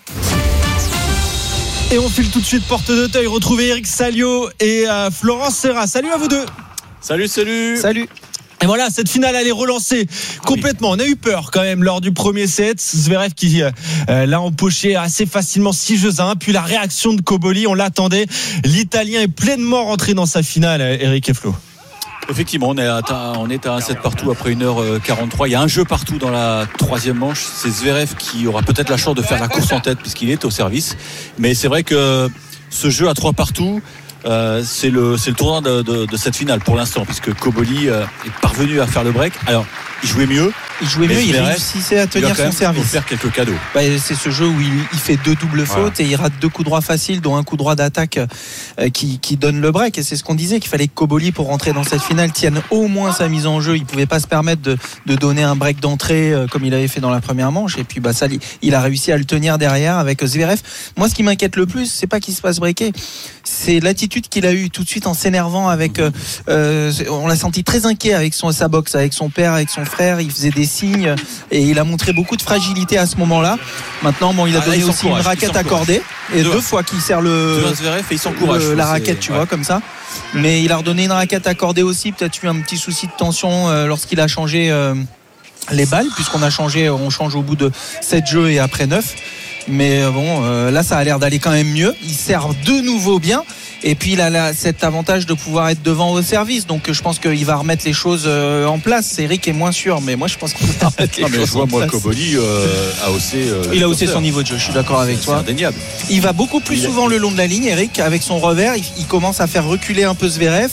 Et on file tout de suite porte d'Auteuil, retrouver Eric Salio et euh, Florence Serra. Salut à vous deux. Salut, salut. Salut. Et voilà, cette finale elle est relancée complètement. On a eu peur quand même lors du premier set. Zverev qui euh, l'a empoché assez facilement six jeux à un. Puis la réaction de Cobolli, on l'attendait. L'Italien est pleinement rentré dans sa finale, Eric et Flo. Effectivement, on est à, on est à un set partout après une heure quarante-trois. Il y a un jeu partout dans la troisième manche. C'est Zverev qui aura peut-être la chance de faire la course en tête puisqu'il est au service. Mais c'est vrai que ce jeu à trois partout, euh, c'est le, c'est le tournant de, de, de cette finale pour l'instant puisque Cobolli euh, est parvenu à faire le break. Alors, il jouait mieux. Il jouait mieux, il réussissait à tenir son service. Il faire quelques cadeaux. Bah, c'est ce jeu où il, il fait deux doubles fautes voilà. Et il rate deux coups droits faciles, dont un coup droit d'attaque euh, qui, qui donne le break. Et c'est ce qu'on disait, qu'il fallait que Cobolli, pour rentrer dans cette finale, tienne au moins sa mise en jeu. Il ne pouvait pas se permettre de, de donner un break d'entrée euh, comme il avait fait dans la première manche. Et puis bah, ça, il a réussi à le tenir derrière avec Zverev. Moi, ce qui m'inquiète le plus, c'est pas qu'il se fasse breaker, c'est l'attitude qu'il a eue tout de suite en s'énervant avec. Euh, euh, on l'a senti très inquiet avec son, sa boxe, avec son père, avec son frère. Il faisait des signes. Et il a montré beaucoup de fragilité à ce moment-là. Maintenant, bon, il a ah, donné là, il aussi une raquette accordée et deux, deux fois qu'il sert le, Zverev et il s'encourage, le la raquette, tu ouais. vois, comme ça. Mais il a redonné une raquette accordée aussi. Peut-être eu un petit souci de tension euh, lorsqu'il a changé euh, les balles, puisqu'on a changé, on change au bout de sept jeux et après neuf. Mais bon, euh, là, ça a l'air d'aller quand même mieux. Il sert de nouveau bien. Et puis il a là, cet avantage de pouvoir être devant au service. Donc je pense qu'il va remettre les choses euh, en place. Eric est moins sûr, mais moi je pense qu'il va remettre les non, mais choses je vois, en moi, place. Cobolli euh, a haussé. Euh, il a haussé son niveau de jeu. Je suis d'accord avec c'est toi. C'est indéniable. Il va beaucoup plus il souvent a... le long de la ligne, Eric, avec son revers. Il, il commence à faire reculer un peu Zverev.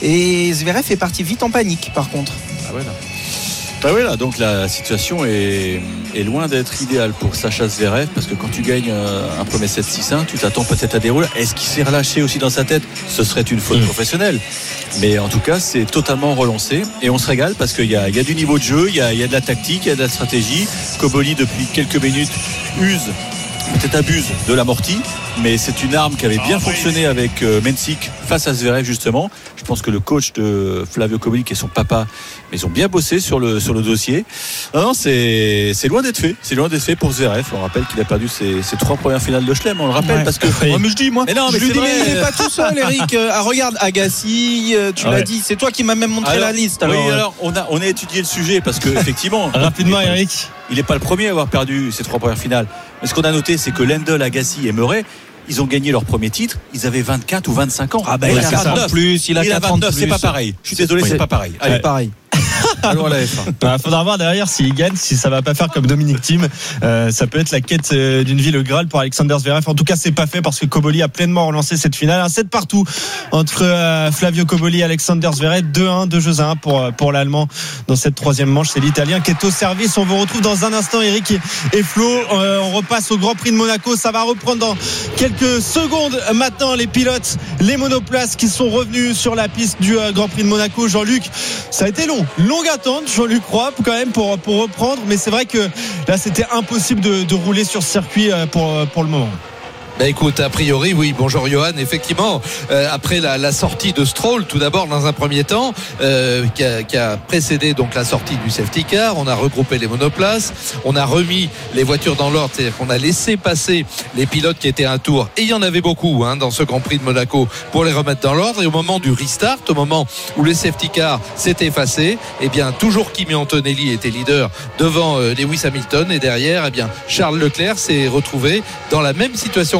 Et Zverev est parti vite en panique, par contre. Ah ouais, là. Bah oui, là, donc la situation est, est loin d'être idéale pour Sacha Zverev parce que quand tu gagnes un premier set six un, tu t'attends peut-être à des rôles. Est-ce qu'il s'est relâché aussi dans sa tête ? Ce serait une faute mmh. professionnelle. Mais en tout cas, c'est totalement relancé et on se régale parce qu'il y a, il y a du niveau de jeu, il y a, il y a de la tactique, il y a de la stratégie. Cobolli, depuis quelques minutes, use, peut-être abuse de l'amorti, mais c'est une arme qui avait bien fonctionné avec Mensik face à Zverev justement. Je pense que le coach de Flavio Cobolli, qui est son papa, ils ont bien bossé sur le, sur le dossier. Non, non, c'est, c'est loin d'être fait. C'est loin d'être fait pour Zverev. On rappelle qu'il a perdu ses, ses trois premières finales de Chelem. On le rappelle ouais. parce que. Ouais, mais je dis, moi. Mais non, mais je lui dis, vrai. mais il n'est pas tout seul, Eric. Ah, regarde, Agassi, tu ah, l'as ouais. dit. C'est toi qui m'as même montré alors, la liste. Alors, oui, alors, on a, on a étudié le sujet parce que, effectivement. Rapidement, Eric. Il n'est pas le premier à avoir perdu ses trois premières finales. Mais ce qu'on a noté, c'est que Lendl, Agassi et Murray, ils ont gagné leur premier titre, ils avaient vingt-quatre ou vingt-cinq ans. Ah ben il, il a quatre ans de plus, il a, il a vingt-neuf, c'est pas pareil. Je suis désolé, oui. c'est pas pareil. Allez, ouais. pareil. Allons à la F un. Bah, faudra voir derrière s'il gagne, si ça va pas faire comme Dominique Thiem. Euh, ça peut être la quête euh, d'une vie, le Graal pour Alexander Zverev. En tout cas, c'est pas fait parce que Cobolli a pleinement relancé cette finale. Un set partout entre euh, Flavio Cobolli et Alexander Zverev. deux un, deux jeux à un pour, pour l'Allemand dans cette troisième manche. C'est l'Italien qui est au service. On vous retrouve dans un instant, Eric et Flo. Euh, on repasse au Grand Prix de Monaco. Ça va reprendre dans quelques secondes. Maintenant, les pilotes, les monoplaces qui sont revenus sur la piste du euh, Grand Prix de Monaco. Jean-Luc, ça a été long. Longue attente, Jean-Luc Roy, quand même, pour, pour reprendre. Mais c'est vrai que là, c'était impossible de, de rouler sur ce circuit pour, pour le moment. Bah écoute, a priori, oui, bonjour Johan. Effectivement, euh, après la, la sortie de Stroll, tout d'abord dans un premier temps, euh, qui, a, qui a précédé donc la sortie du safety car, on a regroupé les monoplaces, on a remis les voitures dans l'ordre, c'est-à-dire qu'on a laissé passer les pilotes qui étaient à un tour, et il y en avait beaucoup hein, dans ce Grand Prix de Monaco, pour les remettre dans l'ordre. Et au moment du restart, au moment où les safety cars s'étaient effacés, eh bien toujours Kimi Antonelli était leader devant euh, Lewis Hamilton, et derrière, eh bien Charles Leclerc s'est retrouvé dans la même situation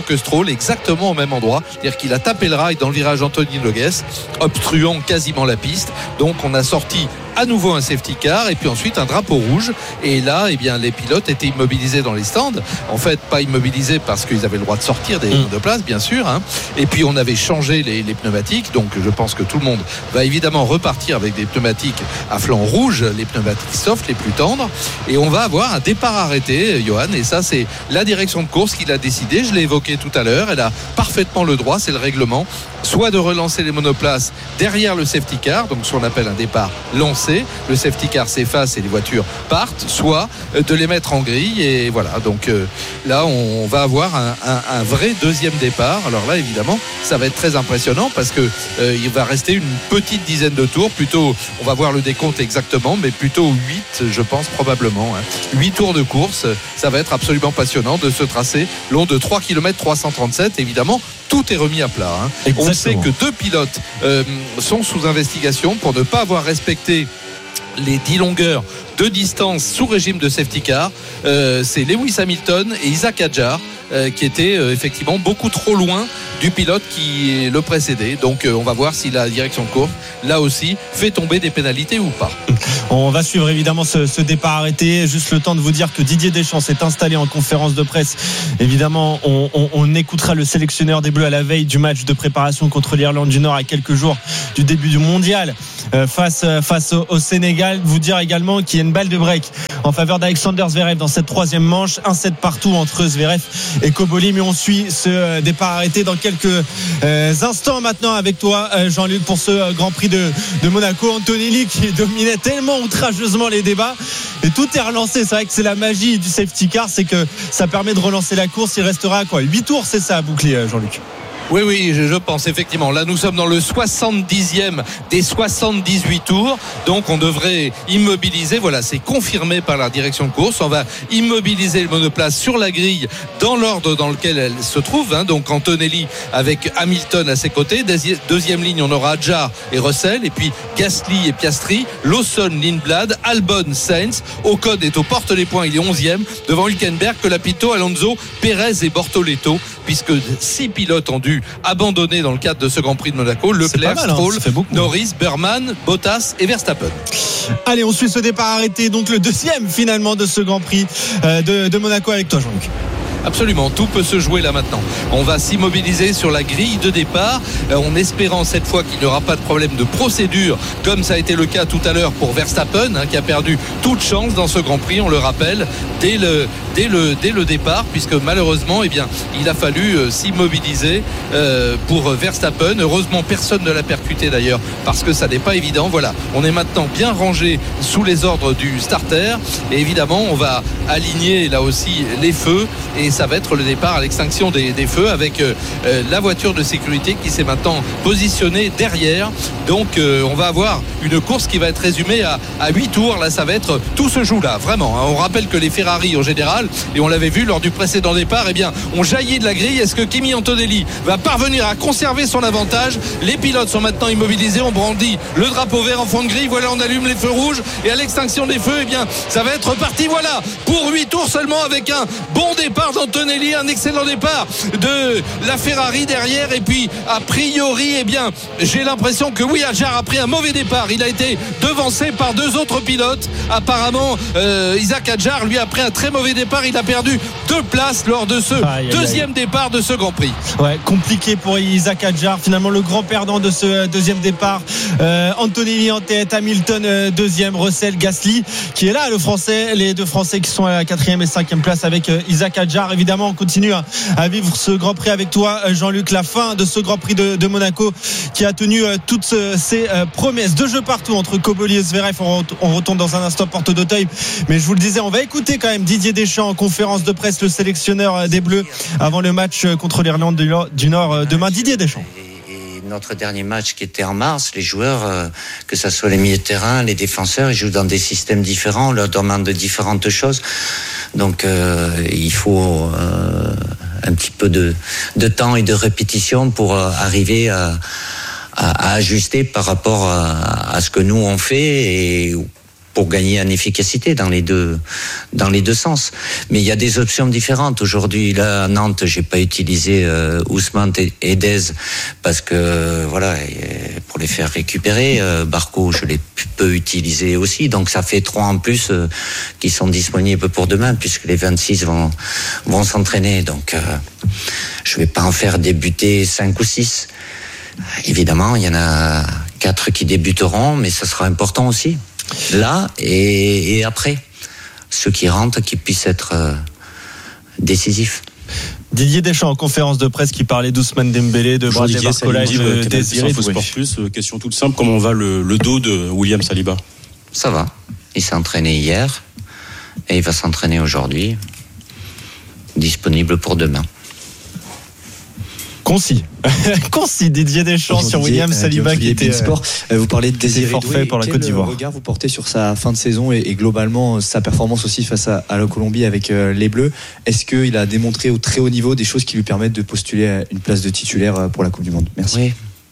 que Stroll, exactement au même endroit. C'est-à-dire qu'il a tapé le rail dans le virage Anthony Nogues, obstruant quasiment la piste. Donc on a sorti à nouveau un safety car et puis ensuite un drapeau rouge. Et là, eh bien, les pilotes étaient immobilisés dans les stands. En fait, pas immobilisés parce qu'ils avaient le droit de sortir des mmh. de place, bien sûr. Hein. Et puis on avait changé les, les pneumatiques. Donc je pense que tout le monde va évidemment repartir avec des pneumatiques à flanc rouge, les pneumatiques soft, les plus tendres. Et on va avoir un départ arrêté, Johan. Et ça, c'est la direction de course qui l'a décidé. Je l'ai évoqué tout à l'heure. Elle a parfaitement le droit, c'est le règlement. Soit de relancer les monoplaces derrière le safety car, donc ce qu'on appelle un départ lancé. Le safety car s'efface et les voitures partent, soit de les mettre en grille. Et voilà, donc euh, là, on va avoir un, un, un vrai deuxième départ. Alors là, évidemment, ça va être très impressionnant parce que euh, il va rester une petite dizaine de tours. Plutôt, on va voir le décompte exactement, mais plutôt huit, je pense, probablement. Hein. huit tours de course. Ça va être absolument passionnant de ce tracé long de trois kilomètres trois cent trente-sept. Évidemment, tout est remis à plat. Hein. On sait que deux pilotes euh, sont sous investigation pour ne pas avoir respecté les dix longueurs de distance sous régime de safety car. Euh, c'est Lewis Hamilton et Isaac Hadjar euh, qui étaient euh, effectivement beaucoup trop loin du pilote qui le précédait. Donc euh, on va voir si la direction de course là aussi fait tomber des pénalités ou pas. On va suivre évidemment ce, ce départ arrêté. Juste le temps de vous dire que Didier Deschamps s'est installé en conférence de presse. Évidemment, on, on, on écoutera le sélectionneur des Bleus à la veille du match de préparation contre l'Irlande du Nord à quelques jours du début du mondial euh, face, face au, au Sénégal. Vous dire également qu'il y a une balle de break en faveur d'Alexander Zverev dans cette troisième manche. Un set partout entre Zverev et Koboli. Mais on suit ce départ arrêté dans quelques euh, instants maintenant avec toi, Jean-Luc, pour ce Grand Prix de, de Monaco. Antonelli qui dominait tellement outrageusement les débats et tout est relancé. C'est vrai que c'est la magie du safety car, c'est que ça permet de relancer la course. Il restera quoi, huit tours, c'est ça à boucler, Jean-Luc? Oui, oui, je pense effectivement. Là, nous sommes dans le soixante-dixième des soixante-dix-huit tours. Donc, on devrait immobiliser. Voilà, c'est confirmé par la direction de course. On va immobiliser le monoplace sur la grille dans l'ordre dans lequel elle se trouve. Hein. Donc, Antonelli avec Hamilton à ses côtés. Deuxième ligne, on aura Hadjar et Russell. Et puis, Gasly et Piastri. Lawson, Lindblad, Albon, Sainz. Ocon est aux portes des points. Il est onzième. Devant Hülkenberg, Colapinto, Alonso, Perez et Bortoleto. Puisque six pilotes ont dû abandonné dans le cadre de ce Grand Prix de Monaco. Leclerc, mal, Stroll, hein, Norris, Berman, Bottas et Verstappen. Allez, on suit ce départ arrêté, donc le deuxième finalement de ce Grand Prix de, de Monaco avec toi, Jean-Luc. Absolument, tout peut se jouer là maintenant. On va s'immobiliser sur la grille de départ en espérant cette fois qu'il n'y aura pas de problème de procédure comme ça a été le cas tout à l'heure pour Verstappen, hein, qui a perdu toute chance dans ce Grand Prix, on le rappelle, dès le, dès le, dès le départ, puisque malheureusement eh bien, il a fallu euh, s'immobiliser euh, pour Verstappen. Heureusement personne ne l'a percuté d'ailleurs parce que ça n'est pas évident. Voilà, on est maintenant bien rangé sous les ordres du starter et évidemment on va aligner là aussi les feux et ça va être le départ à l'extinction des, des feux avec euh, la voiture de sécurité qui s'est maintenant positionnée derrière. Donc euh, on va avoir une course qui va être résumée à, à huit tours. Là ça va être, tout se joue là vraiment, hein. On rappelle que les Ferrari en général, et on l'avait vu lors du précédent départ, eh bien on jaillit de la grille. Est-ce que Kimi Antonelli va parvenir à conserver son avantage? Les pilotes sont maintenant immobilisés, on brandit le drapeau vert en fond de grille. Voilà, on allume les feux rouges et à l'extinction des feux, eh bien ça va être parti, voilà, pour huit tours seulement, avec un bon départ d'Antonelli, un excellent départ de la Ferrari derrière. Et puis a priori, eh bien j'ai l'impression que oui, Hadjar a pris un mauvais départ. Il a été devancé par deux autres pilotes. Apparemment euh, Isaac Hadjar lui a pris un très mauvais départ. Il a perdu deux places lors de ce aïe, deuxième aïe. départ de ce Grand Prix. Ouais, compliqué pour Isaac Hadjar, finalement le grand perdant de ce deuxième départ. euh, Antonelli en tête, Hamilton euh, deuxième, Russell, Gasly qui est là, le français, les deux français qui sont à la quatrième et cinquième place avec euh, Isaac Hadjar. Évidemment on continue à, à vivre ce Grand Prix avec toi, Jean-Luc. La fin de ce Grand Prix de, de Monaco qui a tenu euh, toutes ces euh, promesses. Deux jeux partout entre Koboli et Zverev. On, on retourne dans un instant porte d'Auteuil, mais je vous le disais, on va écouter quand même Didier Deschamps en conférence de presse, le sélectionneur des Bleus avant le match contre l'Irlande du Nord demain. Didier Deschamps. Notre dernier match qui était en mars, les joueurs, euh, que ce soit les milieux de terrain, les défenseurs, ils jouent dans des systèmes différents, on leur demande de différentes choses. Donc euh, il faut euh, un petit peu de, de temps et de répétition pour euh, arriver à, à, à ajuster par rapport à, à ce que nous on fait et pour gagner en efficacité dans les deux dans les deux sens. Mais il y a des options différentes aujourd'hui. Là à Nantes, j'ai pas utilisé euh, Ousmane et Dez parce que voilà, pour les faire récupérer. Euh, Barco, je l'ai peu utilisé aussi, donc ça fait trois en plus euh, qui sont disponibles pour demain puisque les vingt-six vont vont s'entraîner. Donc euh, je vais pas en faire débuter cinq ou six. Évidemment, il y en a quatre qui débuteront, mais ça sera important aussi. Là et, et après, ceux qui rentrent, qui puissent être euh, décisifs. Didier Deschamps en conférence de presse qui parlait d'Ousmane Dembélé, de Bradley Barcola et de Désiré Doué. Sport Plus, question toute simple, comment va le, le dos de William Saliba? Ça va, il s'est entraîné hier et il va s'entraîner aujourd'hui, disponible pour demain. Concis. Concis, Didier Deschamps Bonjour sur Didier, William Saliba qui était sport. Vous parlez de Désiré forfait pour la Quel Côte d'Ivoire. regard vous portez sur sa fin de saison et, et globalement sa performance aussi face à, à la Colombie avec euh, les Bleus? Est-ce qu'il a démontré au très haut niveau des choses qui lui permettent de postuler à une place de titulaire pour la Coupe du Monde? Merci. Oui,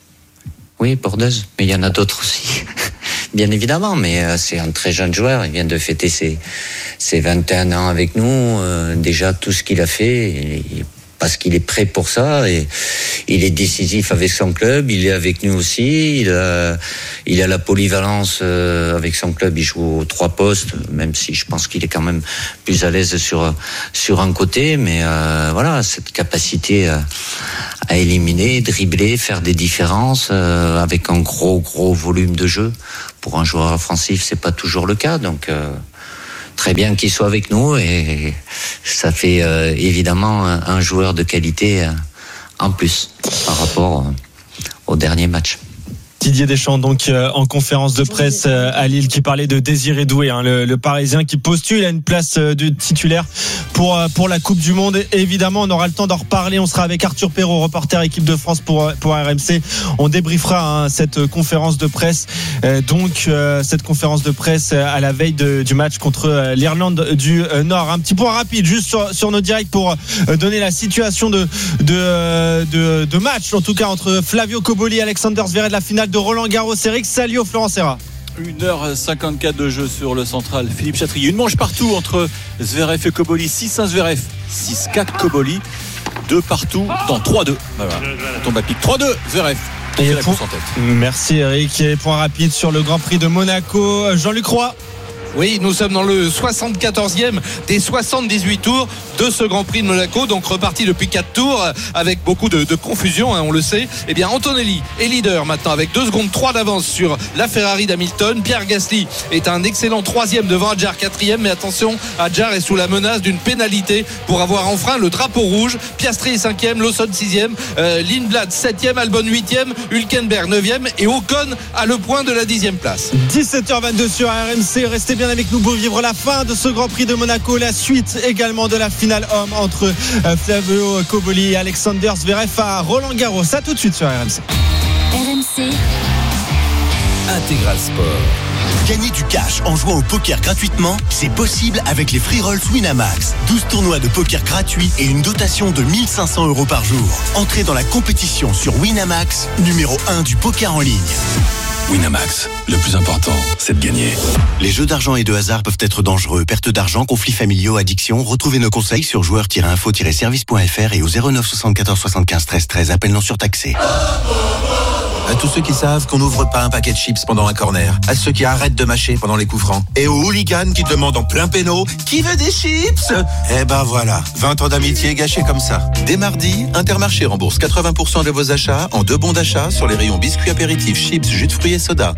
oui, Bordeuse, mais il y en a d'autres aussi. Bien évidemment, mais euh, c'est un très jeune joueur. Il vient de fêter ses, ses vingt et un ans avec nous. Euh, déjà, tout ce qu'il a fait, il, parce qu'il est prêt pour ça et il est décisif avec son club, il est avec nous aussi, il a, il a la polyvalence euh, avec son club, il joue aux trois postes, même si je pense qu'il est quand même plus à l'aise sur sur un côté, mais euh, voilà, cette capacité à, à éliminer, dribbler, faire des différences euh, avec un gros gros volume de jeu. Pour un joueur offensif, c'est pas toujours le cas, donc euh, très bien qu'il soit avec nous et ça fait euh, évidemment un, un joueur de qualité euh, en plus par rapport euh, au dernier match. Didier Deschamps donc euh, en conférence de presse euh, à Lille qui parlait de Désiré Doué, hein, le, le Parisien qui postule à une place euh, de titulaire pour euh, pour la Coupe du Monde. Et évidemment, on aura le temps d'en reparler. On sera avec Arthur Perrault, reporter équipe de France pour pour R M C. On débriefera hein, cette conférence de presse. Euh, donc euh, cette conférence de presse à la veille de, du match contre euh, l'Irlande du euh, Nord. Un petit point rapide juste sur, sur nos directs pour euh, donner la situation de de, de de match en tout cas entre Flavio Cobolli et Alexander Zverev de la finale de Roland Garros. Eric Salio, Florent Serra. une heure cinquante-quatre de jeu sur le central Philippe Chatrier. Une manche partout entre Zverev et Cobolli. six un Zverev, six quatre Cobolli. deux partout dans trois deux. Voilà. On tombe à pic. trois deux Zverev. Et pour... Merci Eric. Et point rapide sur le Grand Prix de Monaco. Jean-Luc Roy. Oui, nous sommes dans le soixante-quatorzième des soixante-dix-huit tours de ce Grand Prix de Monaco, donc reparti depuis quatre tours avec beaucoup de, de confusion, hein, on le sait. Eh bien, Antonelli est leader maintenant avec deux secondes trois d'avance sur la Ferrari d'Hamilton. Pierre Gasly est un excellent troisième devant Adjar quatrième, mais attention, Adjar est sous la menace d'une pénalité pour avoir enfreint le drapeau rouge. Piastri est cinquième, Lawson sixième, euh, Lindblad septième, Albon huitième, Hülkenberg neuvième et Ocon a le point de la dixième place. dix-sept heures vingt-deux sur R M C, restez bien avec nous pour vivre la fin de ce Grand Prix de Monaco, la suite également de la finale homme entre Flavio Cobolli et Alexander Zverev à Roland Garros. Ça tout de suite sur R M C. R M C Intégral Sport. Gagner du cash en jouant au poker gratuitement, c'est possible avec les free rolls Winamax. douze tournois de poker gratuits et une dotation de mille cinq cents euros par jour. Entrez dans la compétition sur Winamax, numéro un du poker en ligne. Winamax, le plus important, c'est de gagner. Les jeux d'argent et de hasard peuvent être dangereux. Perte d'argent, conflits familiaux, addiction. Retrouvez nos conseils sur joueurs tiret info tiret service point f r et au zéro neuf soixante-quatorze soixante-quinze treize treize. Appel non surtaxé. À tous ceux qui savent qu'on n'ouvre pas un paquet de chips pendant un corner. À ceux qui arrêtent de mâcher pendant les coups francs. Et aux hooligans qui demandent en plein péno « Qui veut des chips ?» Eh ben voilà, vingt ans d'amitié gâchés comme ça. Dès mardi, Intermarché rembourse quatre-vingts pour cent de vos achats en deux bons d'achat sur les rayons biscuits apéritifs, chips, jus de fruits et soda.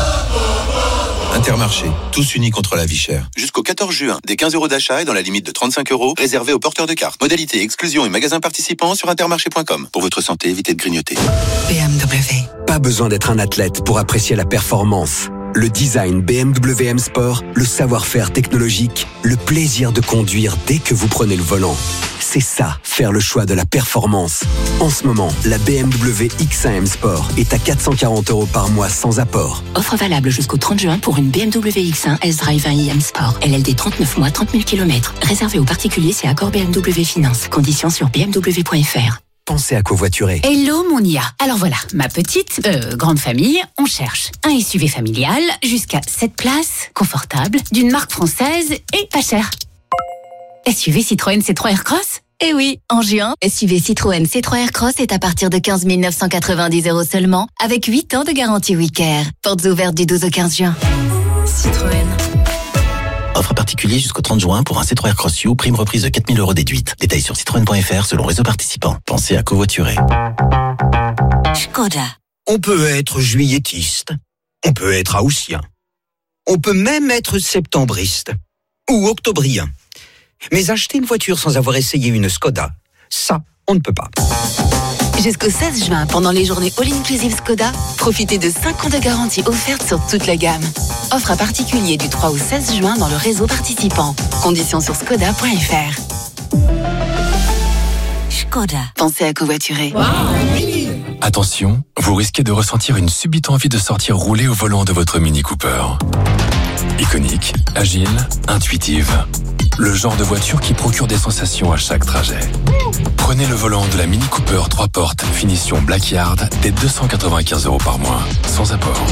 Intermarché, tous unis contre la vie chère. Jusqu'au quatorze juin, des quinze euros d'achat et dans la limite de trente-cinq euros, réservés aux porteurs de cartes. Modalité, exclusion et magasins participants sur intermarché point com. Pour votre santé, évitez de grignoter. B M W. Pas besoin d'être un athlète pour apprécier la performance. Le design B M W M Sport, le savoir-faire technologique, le plaisir de conduire dès que vous prenez le volant. C'est ça, faire le choix de la performance. En ce moment, la B M W X un M Sport est à quatre cent quarante euros par mois sans apport. Offre valable jusqu'au trente juin pour une B M W X un S-Drive un i M Sport. L L D trente-neuf mois, trente mille kilomètres. Réservé aux particuliers, c'est accord B M W Finance. Conditions sur b m w point f r. pensez à covoiturer. Hello Monia. Alors voilà, ma petite, euh, grande famille, on cherche un S U V familial jusqu'à sept places, confortable, d'une marque française et pas cher. S U V Citroën C trois Aircross ? Eh oui, en juin, S U V Citroën C trois Aircross est à partir de quinze mille neuf cent quatre-vingt-dix euros seulement, avec huit ans de garantie WeCare. Portes ouvertes du douze au quinze juin. Citroën. Offre particulier jusqu'au trente juin pour un C trois Aircross U, prime reprise de quatre mille euros déduite. Détails sur citroën point f r selon réseau participant. Pensez à covoiturer. Skoda. On peut être juilletiste, on peut être haussien, on peut même être septembriste ou octobrien. Mais acheter une voiture sans avoir essayé une Skoda, ça, on ne peut pas. Jusqu'au seize juin, pendant les journées All Inclusive Skoda, profitez de cinq ans de garantie offerte sur toute la gamme. Offre à particulier du trois au seize juin dans le réseau participant. Conditions sur skoda point f r. Skoda. Pensez à covoiturer. Wow. Attention, vous risquez de ressentir une subite envie de sortir rouler au volant de votre Mini Cooper. Iconique, agile, intuitive. Le genre de voiture qui procure des sensations à chaque trajet. Prenez le volant de la Mini Cooper trois portes, finition Blackyard, dès deux cent quatre-vingt-quinze euros par mois, sans apport.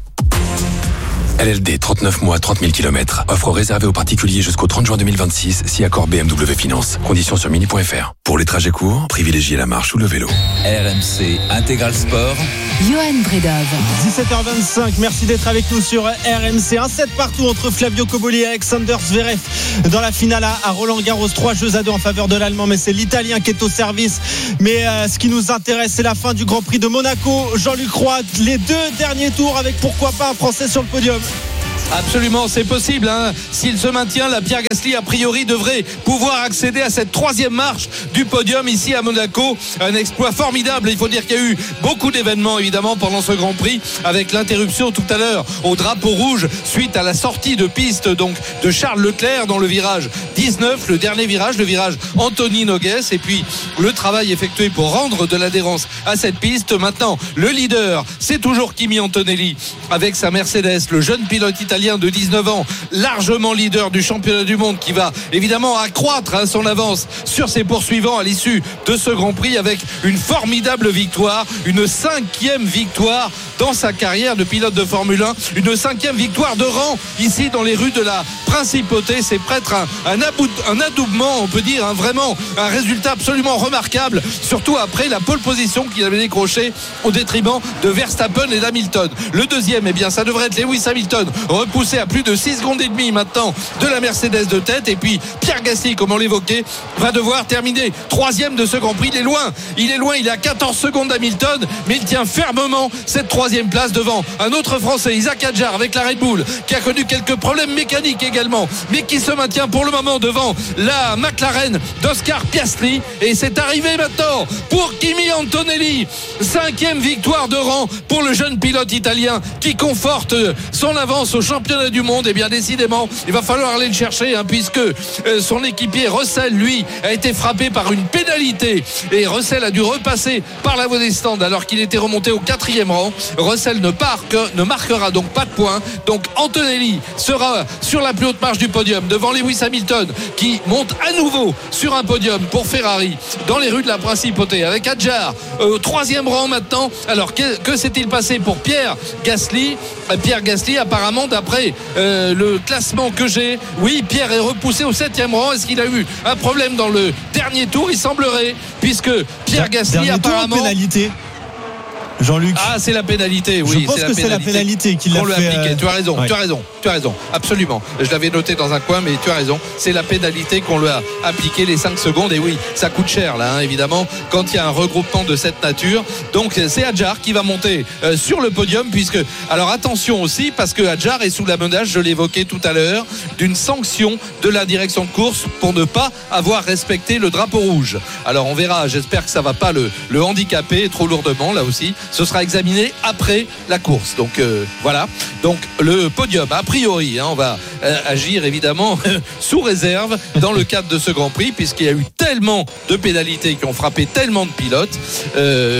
L L D, trente-neuf mois, trente mille kilomètres. Offre réservée aux particuliers jusqu'au trente juin deux mille vingt-six, si accord B M W Finance. Conditions sur mini point f r. Pour les trajets courts, privilégiez la marche ou le vélo. R M C Intégral Sport. Johan Bredov. dix-sept heures vingt-cinq, merci d'être avec nous sur R M C. Un sept partout entre Flavio Cobolli et Alexander Zverev dans la finale à Roland Garros. Trois jeux à deux en faveur de l'Allemand, mais c'est l'Italien qui est au service. Mais euh, ce qui nous intéresse, c'est la fin du Grand Prix de Monaco. Jean-Luc Roy, les deux derniers tours avec pourquoi pas un Français sur le podium. Absolument, c'est possible. Hein. S'il se maintient, la Pierre Gasly, a priori, devrait pouvoir accéder à cette troisième marche du podium ici à Monaco. Un exploit formidable. Il faut dire qu'il y a eu beaucoup d'événements, évidemment, pendant ce Grand Prix, avec l'interruption tout à l'heure au drapeau rouge suite à la sortie de piste donc de Charles Leclerc dans le virage dix-neuf, le dernier virage, le virage Anthony Nogues. Et puis, le travail effectué pour rendre de l'adhérence à cette piste. Maintenant, le leader, c'est toujours Kimi Antonelli avec sa Mercedes, le jeune pilote italien de dix-neuf ans, largement leader du championnat du monde, qui va évidemment accroître hein, son avance sur ses poursuivants à l'issue de ce Grand Prix avec une formidable victoire, une cinquième victoire dans sa carrière de pilote de Formule un, une cinquième victoire de rang ici dans les rues de la Principauté. C'est presque un, un, about, un adoubement, on peut dire, hein, vraiment un résultat absolument remarquable, surtout après la pole position qu'il avait décrochée au détriment de Verstappen et d'Hamilton. Le deuxième, eh bien, ça devrait être Lewis Hamilton, repoussé à plus de six secondes et demie maintenant de la Mercedes de tête. Et puis Pierre Gasly, comme on l'évoquait, va devoir terminer troisième de ce Grand Prix. Il est loin, il est loin, il est à quatorze secondes d'Hamilton, mais il tient fermement cette troisième place devant un autre Français, Isaac Hadjar, avec la Red Bull, qui a connu quelques problèmes mécaniques également, mais qui se maintient pour le moment devant la McLaren d'Oscar Piastri. Et c'est arrivé maintenant pour Kimi Antonelli, cinquième victoire de rang pour le jeune pilote italien qui conforte son avance au championnat du monde. Et bien décidément, il va falloir aller le chercher hein, puisque euh, son équipier Russell, lui, a été frappé par une pénalité et Russell a dû repasser par la voie des stands alors qu'il était remonté au quatrième rang. Russell ne, marque, ne marquera donc pas de points. Donc Antonelli sera sur la plus haute marche du podium devant Lewis Hamilton qui monte à nouveau sur un podium pour Ferrari dans les rues de la Principauté avec Hadjar euh, au troisième rang maintenant. Alors que, que s'est-il passé pour Pierre Gasly? Pierre Gasly, apparemment, d'après euh, le classement que j'ai, oui, Pierre est repoussé au septième rang. Est-ce qu'il a eu un problème dans le dernier tour? Il semblerait, puisque Pierre Gasly, dernier apparemment. Tour, pénalité. Jean-Luc. Ah, c'est la pénalité, oui. Je pense c'est que c'est la pénalité qu'il a fait. Euh... Tu as raison, ouais. tu as raison, tu as raison. Absolument. Je l'avais noté dans un coin, mais tu as raison. C'est la pénalité qu'on lui a appliqué les cinq secondes. Et oui, ça coûte cher, là, hein, évidemment, quand il y a un regroupement de cette nature. Donc, c'est Hadjar qui va monter euh, sur le podium, puisque. Alors, attention aussi, parce que Hadjar est sous la menace, je l'évoquais tout à l'heure, d'une sanction de la direction de course pour ne pas avoir respecté le drapeau rouge. Alors, on verra. J'espère que ça va pas le, le handicaper trop lourdement, là aussi. Ce sera examiné après la course. Donc euh, voilà. Donc le podium, a priori, hein, on va euh, agir évidemment sous réserve dans le cadre de ce Grand Prix, puisqu'il y a eu tellement de pénalités qui ont frappé tellement de pilotes. Euh,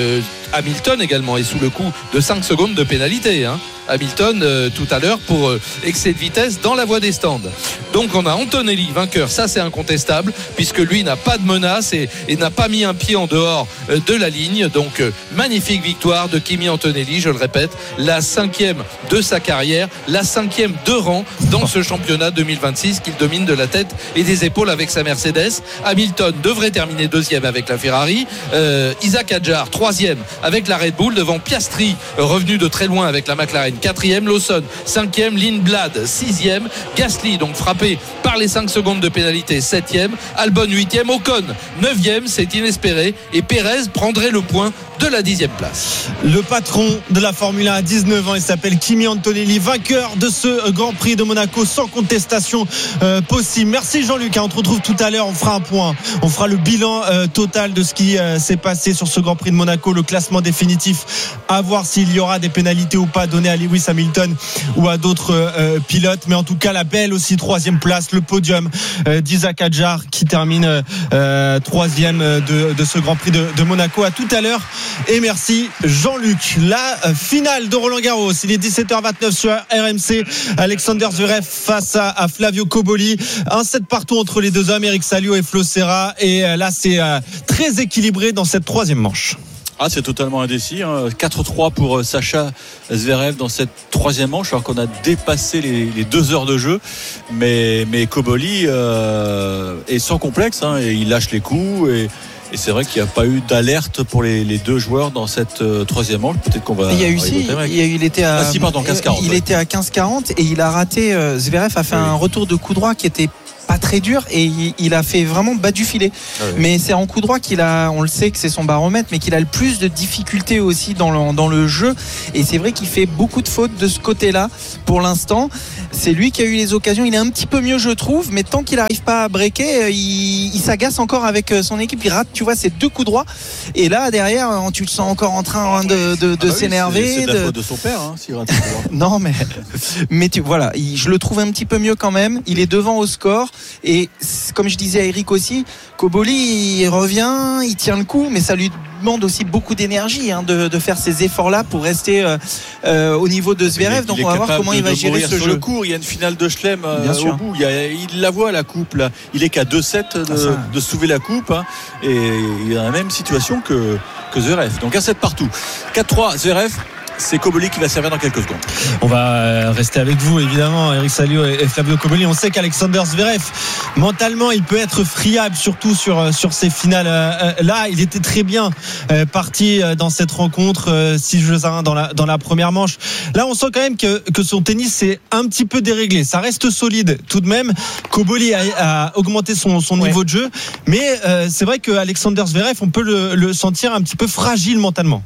Hamilton également est sous le coup de cinq secondes de pénalité. Hein. Hamilton euh, tout à l'heure pour euh, excès de vitesse dans la voie des stands. Donc on a Antonelli vainqueur, ça c'est incontestable puisque lui n'a pas de menace et, et n'a pas mis un pied en dehors euh, de la ligne. Donc euh, magnifique victoire de Kimi Antonelli, je le répète, la cinquième de sa carrière, la cinquième de rang dans ce championnat deux mille vingt-six qu'il domine de la tête et des épaules avec sa Mercedes. Hamilton devrait terminer deuxième avec la Ferrari, euh, Isaac Hadjar troisième avec la Red Bull devant Piastri revenu de très loin avec la McLaren quatrième, Lawson cinquième, Lindblad sixième, Gasly donc frappé par les cinq secondes de pénalité septième, Albon huitième, Ocon neuvième, c'est inespéré et Pérez prendrait le point de la dixième place. Le patron de la Formule un à dix-neuf ans, il s'appelle Kimi Antonelli, vainqueur de ce Grand Prix de Monaco sans contestation euh, possible. Merci Jean-Luc, hein, on te retrouve tout à l'heure, on fera un point, on fera le bilan euh, total de ce qui euh, s'est passé sur ce Grand Prix de Monaco, le classement définitif, à voir s'il y aura des pénalités ou pas données à Lewis Hamilton ou à d'autres euh, pilotes, mais en tout cas la belle aussi troisième place, le podium euh, d'Isaac Hadjar qui termine euh, troisième de, de ce Grand Prix de, de Monaco. À tout à l'heure et merci Jean-Luc. La euh, finale de Roland Garros, il est dix-sept heures vingt-neuf sur R M C. Alexander Zverev face à, à Flavio Cobolli, un set partout entre les deux hommes, Eric Salio et Flo Serra, et euh, là c'est euh, très équilibré dans cette troisième manche. Ah, c'est totalement indécis, hein. quatre trois pour Sacha Zverev dans cette troisième manche, alors qu'on a dépassé les, les deux heures de jeu, mais, mais Cobolli euh, est sans complexe, hein, et il lâche les coups, et, et c'est vrai qu'il n'y a pas eu d'alerte pour les, les deux joueurs dans cette euh, troisième manche. Peut-être qu'on va. Il y a eu si, il, y a eu, il était à, ah, si, pardon, quinze quarante. Il ouais. était à quinze quarante et il a raté. Euh, Zverev a fait oui. un retour de coup droit qui était pas très dur et il, il a fait vraiment bas du filet. Ah oui. Mais c'est en coup droit qu'il a, on le sait que c'est son baromètre, mais qu'il a le plus de difficultés aussi dans le, dans le jeu. Et c'est vrai qu'il fait beaucoup de fautes de ce côté-là pour l'instant. C'est lui qui a eu les occasions. Il est un petit peu mieux, je trouve, mais tant qu'il n'arrive pas à breaker, il, il s'agace encore avec son équipe. Il rate, tu vois, ces deux coups droits. Et là, derrière, tu le sens encore en train de, de, de ah bah s'énerver. Oui, c'est, c'est de la faute de son père, hein, s'il rate. Non, mais, mais tu, voilà, il, je le trouve un petit peu mieux quand même. Il est devant au score. Et comme je disais à Eric aussi, Cobolli il revient, il tient le coup, mais ça lui demande aussi beaucoup d'énergie, hein, de, de faire ces efforts-là pour rester euh, euh, au niveau de Zverev. Donc on va voir comment il va gérer ce sur jeu. Le cours, il y a une finale de Chelem euh, au bout. Il, y a, il la voit la coupe là. Il est qu'à deux sept de, ah, de soulever la coupe, hein, et il est dans la même situation que, que Zverev. Donc un sept partout. quatre trois Zverev. C'est Cobolli qui va servir dans quelques secondes. On va rester avec vous évidemment, Eric Salio et Flavio Cobolli. On sait qu'Alexander Zverev mentalement il peut être friable, surtout sur, sur ces finales là. Il était très bien parti dans cette rencontre, six jeux à un dans la, dans la première manche. Là on sent quand même que, que son tennis s'est un petit peu déréglé. Ça reste solide tout de même. Cobolli a, a augmenté son, son ouais. niveau de jeu, mais euh, c'est vrai qu'Alexander Zverev on peut le, le sentir un petit peu fragile mentalement.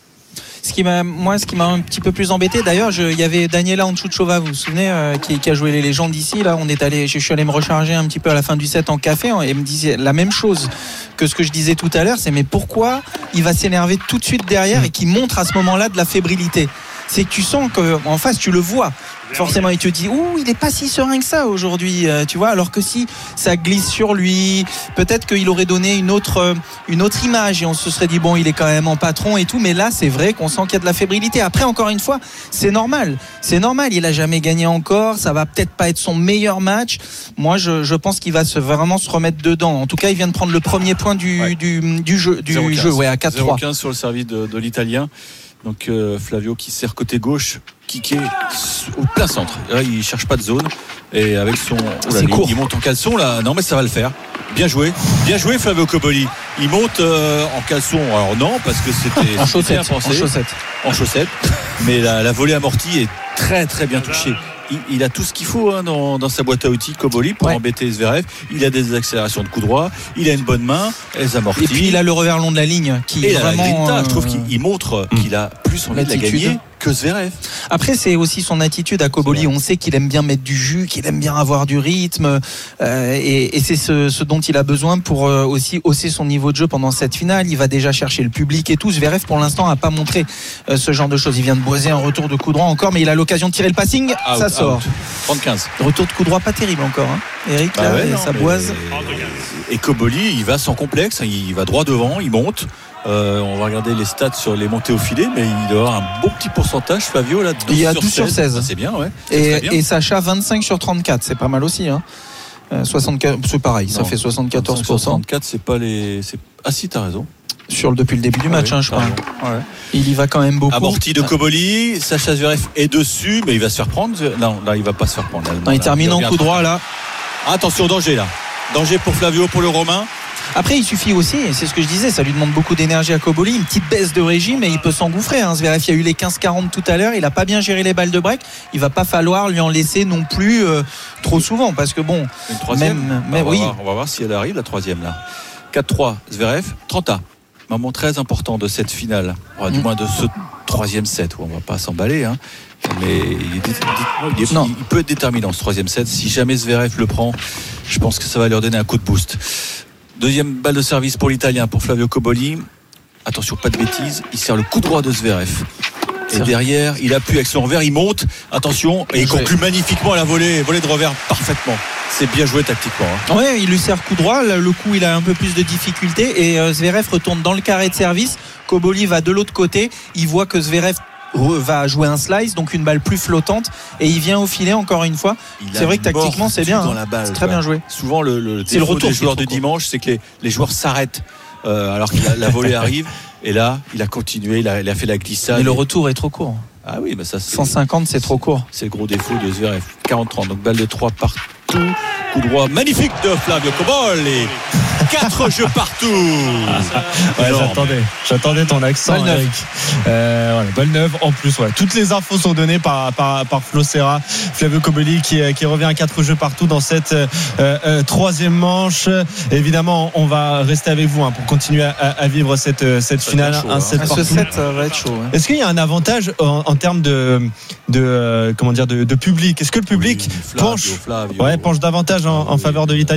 Ce qui m'a, moi, ce qui m'a un petit peu plus embêté, d'ailleurs, je, il y avait Daniela Anchuchova, vous vous souvenez, euh, qui, qui a joué les légendes ici. Là, on est allé, je suis allé me recharger un petit peu à la fin du set en café, et elle me disait la même chose que ce que je disais tout à l'heure. C'est mais pourquoi il va s'énerver tout de suite derrière et qu'il montre à ce moment-là de la fébrilité? C'est que tu sens qu'en face, tu le vois. Forcément, il te dit, ouh, il n'est pas si serein que ça aujourd'hui, euh, tu vois. Alors que si ça glisse sur lui, peut-être qu'il aurait donné une autre, euh, une autre image et on se serait dit, bon, il est quand même en patron et tout. Mais là, c'est vrai qu'on sent qu'il y a de la fébrilité. Après, encore une fois, c'est normal. C'est normal. Il a jamais gagné encore. Ça va peut-être pas être son meilleur match. Moi, je, je pense qu'il va se, vraiment se remettre dedans. En tout cas, il vient de prendre le premier point du, ouais. du, du jeu, du jeu, ouais, à quatre trois. zéro quinze sur le service de, de l'Italien. Donc euh, Flavio qui sert côté gauche, qui est au plein centre. Là, il cherche pas de zone et avec son, oh là, il, il monte en caleçon là. Non mais ça va le faire. Bien joué, bien joué Flavio Cobolli. Il monte euh, en caleçon. Alors non parce que c'était en chaussettes, en chaussettes, en chaussettes. Mais la, la volée amortie est très très bien touchée. Il, il a tout ce qu'il faut hein, dans, dans sa boîte à outils Cobolli pour ouais. embêter Zverev. Il a des accélérations de coup droit, il a une bonne main, elles amortit. Et puis il a le revers long de la ligne qui et est vraiment. La grinta, euh... je trouve qu'il montre qu'il a plus envie de la gagner que Zverev. Après c'est aussi son attitude à Cobolli. On sait qu'il aime bien mettre du jus, qu'il aime bien avoir du rythme, euh, et, et c'est ce, ce dont il a besoin pour euh, aussi hausser son niveau de jeu pendant cette finale. Il va déjà chercher le public et tout. Zverev pour l'instant n'a pas montré euh, ce genre de choses. Il vient de boiser un retour de coup droit encore, mais il a l'occasion de tirer le passing. Out, ça sort. trente quinze. Retour de coup droit pas terrible encore, hein. Eric bah là, ouais, non, ça boise. Et Cobolli, il va sans complexe, il va droit devant, il monte. Euh, on va regarder les stats sur les montées au filet, mais il doit avoir un bon petit pourcentage, Flavio, là. Il y a douze sur seize. C'est bien, ouais. C'est Et, très bien. et Sacha, vingt-cinq sur trente-quatre. C'est pas mal aussi, hein. Euh, soixante-quatre, c'est pareil, ça Non, fait soixante-quatorze pour cent. soixante-quatre, c'est pas les. c'est- Ah si, t'as raison. Sur le, depuis le début du Ah match, oui, hein, je t'as crois. raison. Ouais. Il y va quand même beaucoup. Amorti de Koboli, Sacha Zverev est dessus, mais il va se faire prendre. Non, là, il va pas se faire prendre. Là, Non, il là, termine en revient coup trop droit, tard. là. Attention, danger là. Danger pour Flavio, pour le Romain. Après, il suffit aussi, et c'est ce que je disais, ça lui demande beaucoup d'énergie à Koboli, une petite baisse de régime et il peut s'engouffrer. Hein. Zverev, il y a eu les quinze quarante tout à l'heure, il a pas bien géré les balles de break. Il va pas falloir lui en laisser non plus euh, trop souvent, parce que bon, Une troisième. même, Bah, mais on, va oui. voir, on va voir si elle arrive, la troisième là. quatre trois, Zverev, trente A. Moment très important de cette finale, enfin, du Mm. moins de ce troisième set où on va pas s'emballer, hein. Mais il, est, il, est, Non. il peut être déterminant ce troisième set. Si jamais Zverev le prend, je pense que ça va leur donner un coup de boost. Deuxième balle de service pour l'Italien, pour Flavio Koboli. Attention, pas de bêtises, il sert le coup droit de Zverev. Et derrière, il appuie avec son revers, il monte. Attention, et il conclut magnifiquement à la volée, volée de revers parfaitement. C'est bien joué tactiquement. Hein. Ouais, il lui sert coup droit. Là, le coup, il a un peu plus de difficulté et euh, Zverev retourne dans le carré de service. Koboli va de l'autre côté. Il voit que Zverev va jouer un slice, donc une balle plus flottante, et il vient au filet encore une fois. Il C'est vrai que tactiquement c'est bien, dans hein. la balle, c'est très quoi. bien joué. Souvent le, le C'est le défaut retour des qui est joueurs trop de court. dimanche, c'est que les, les joueurs s'arrêtent euh, alors que la, la volée arrive. Et là, il a continué, il a, il a fait la glissade. Mais le retour est trop court. Ah oui, mais ça c'est cent cinquante, c'est trop court. C'est le gros défaut de Zverev. quarante trente, donc balle de trois partout. Coup droit magnifique de Flavio Koboli. quatre jeux partout. Ouais, Énorme. j'attendais, j'attendais ton accent, Balle neuve. Eric. Euh, voilà, balle neuve en plus. Ouais. Toutes les infos sont données par par, par Flo Serra, Flavio Koboli qui, qui revient à quatre jeux partout dans cette euh, euh, troisième manche. Évidemment, on va rester avec vous hein, pour continuer à, à vivre cette cette finale. chaud, un hein. set Ah, ce partout. set ça va être chaud. Ouais. Est-ce qu'il y a un avantage en, en termes de de euh, comment dire de, de public? Est-ce que le public Oui, Flavio, penche Flavio. ouais penche davantage en, en faveur de l'Italie?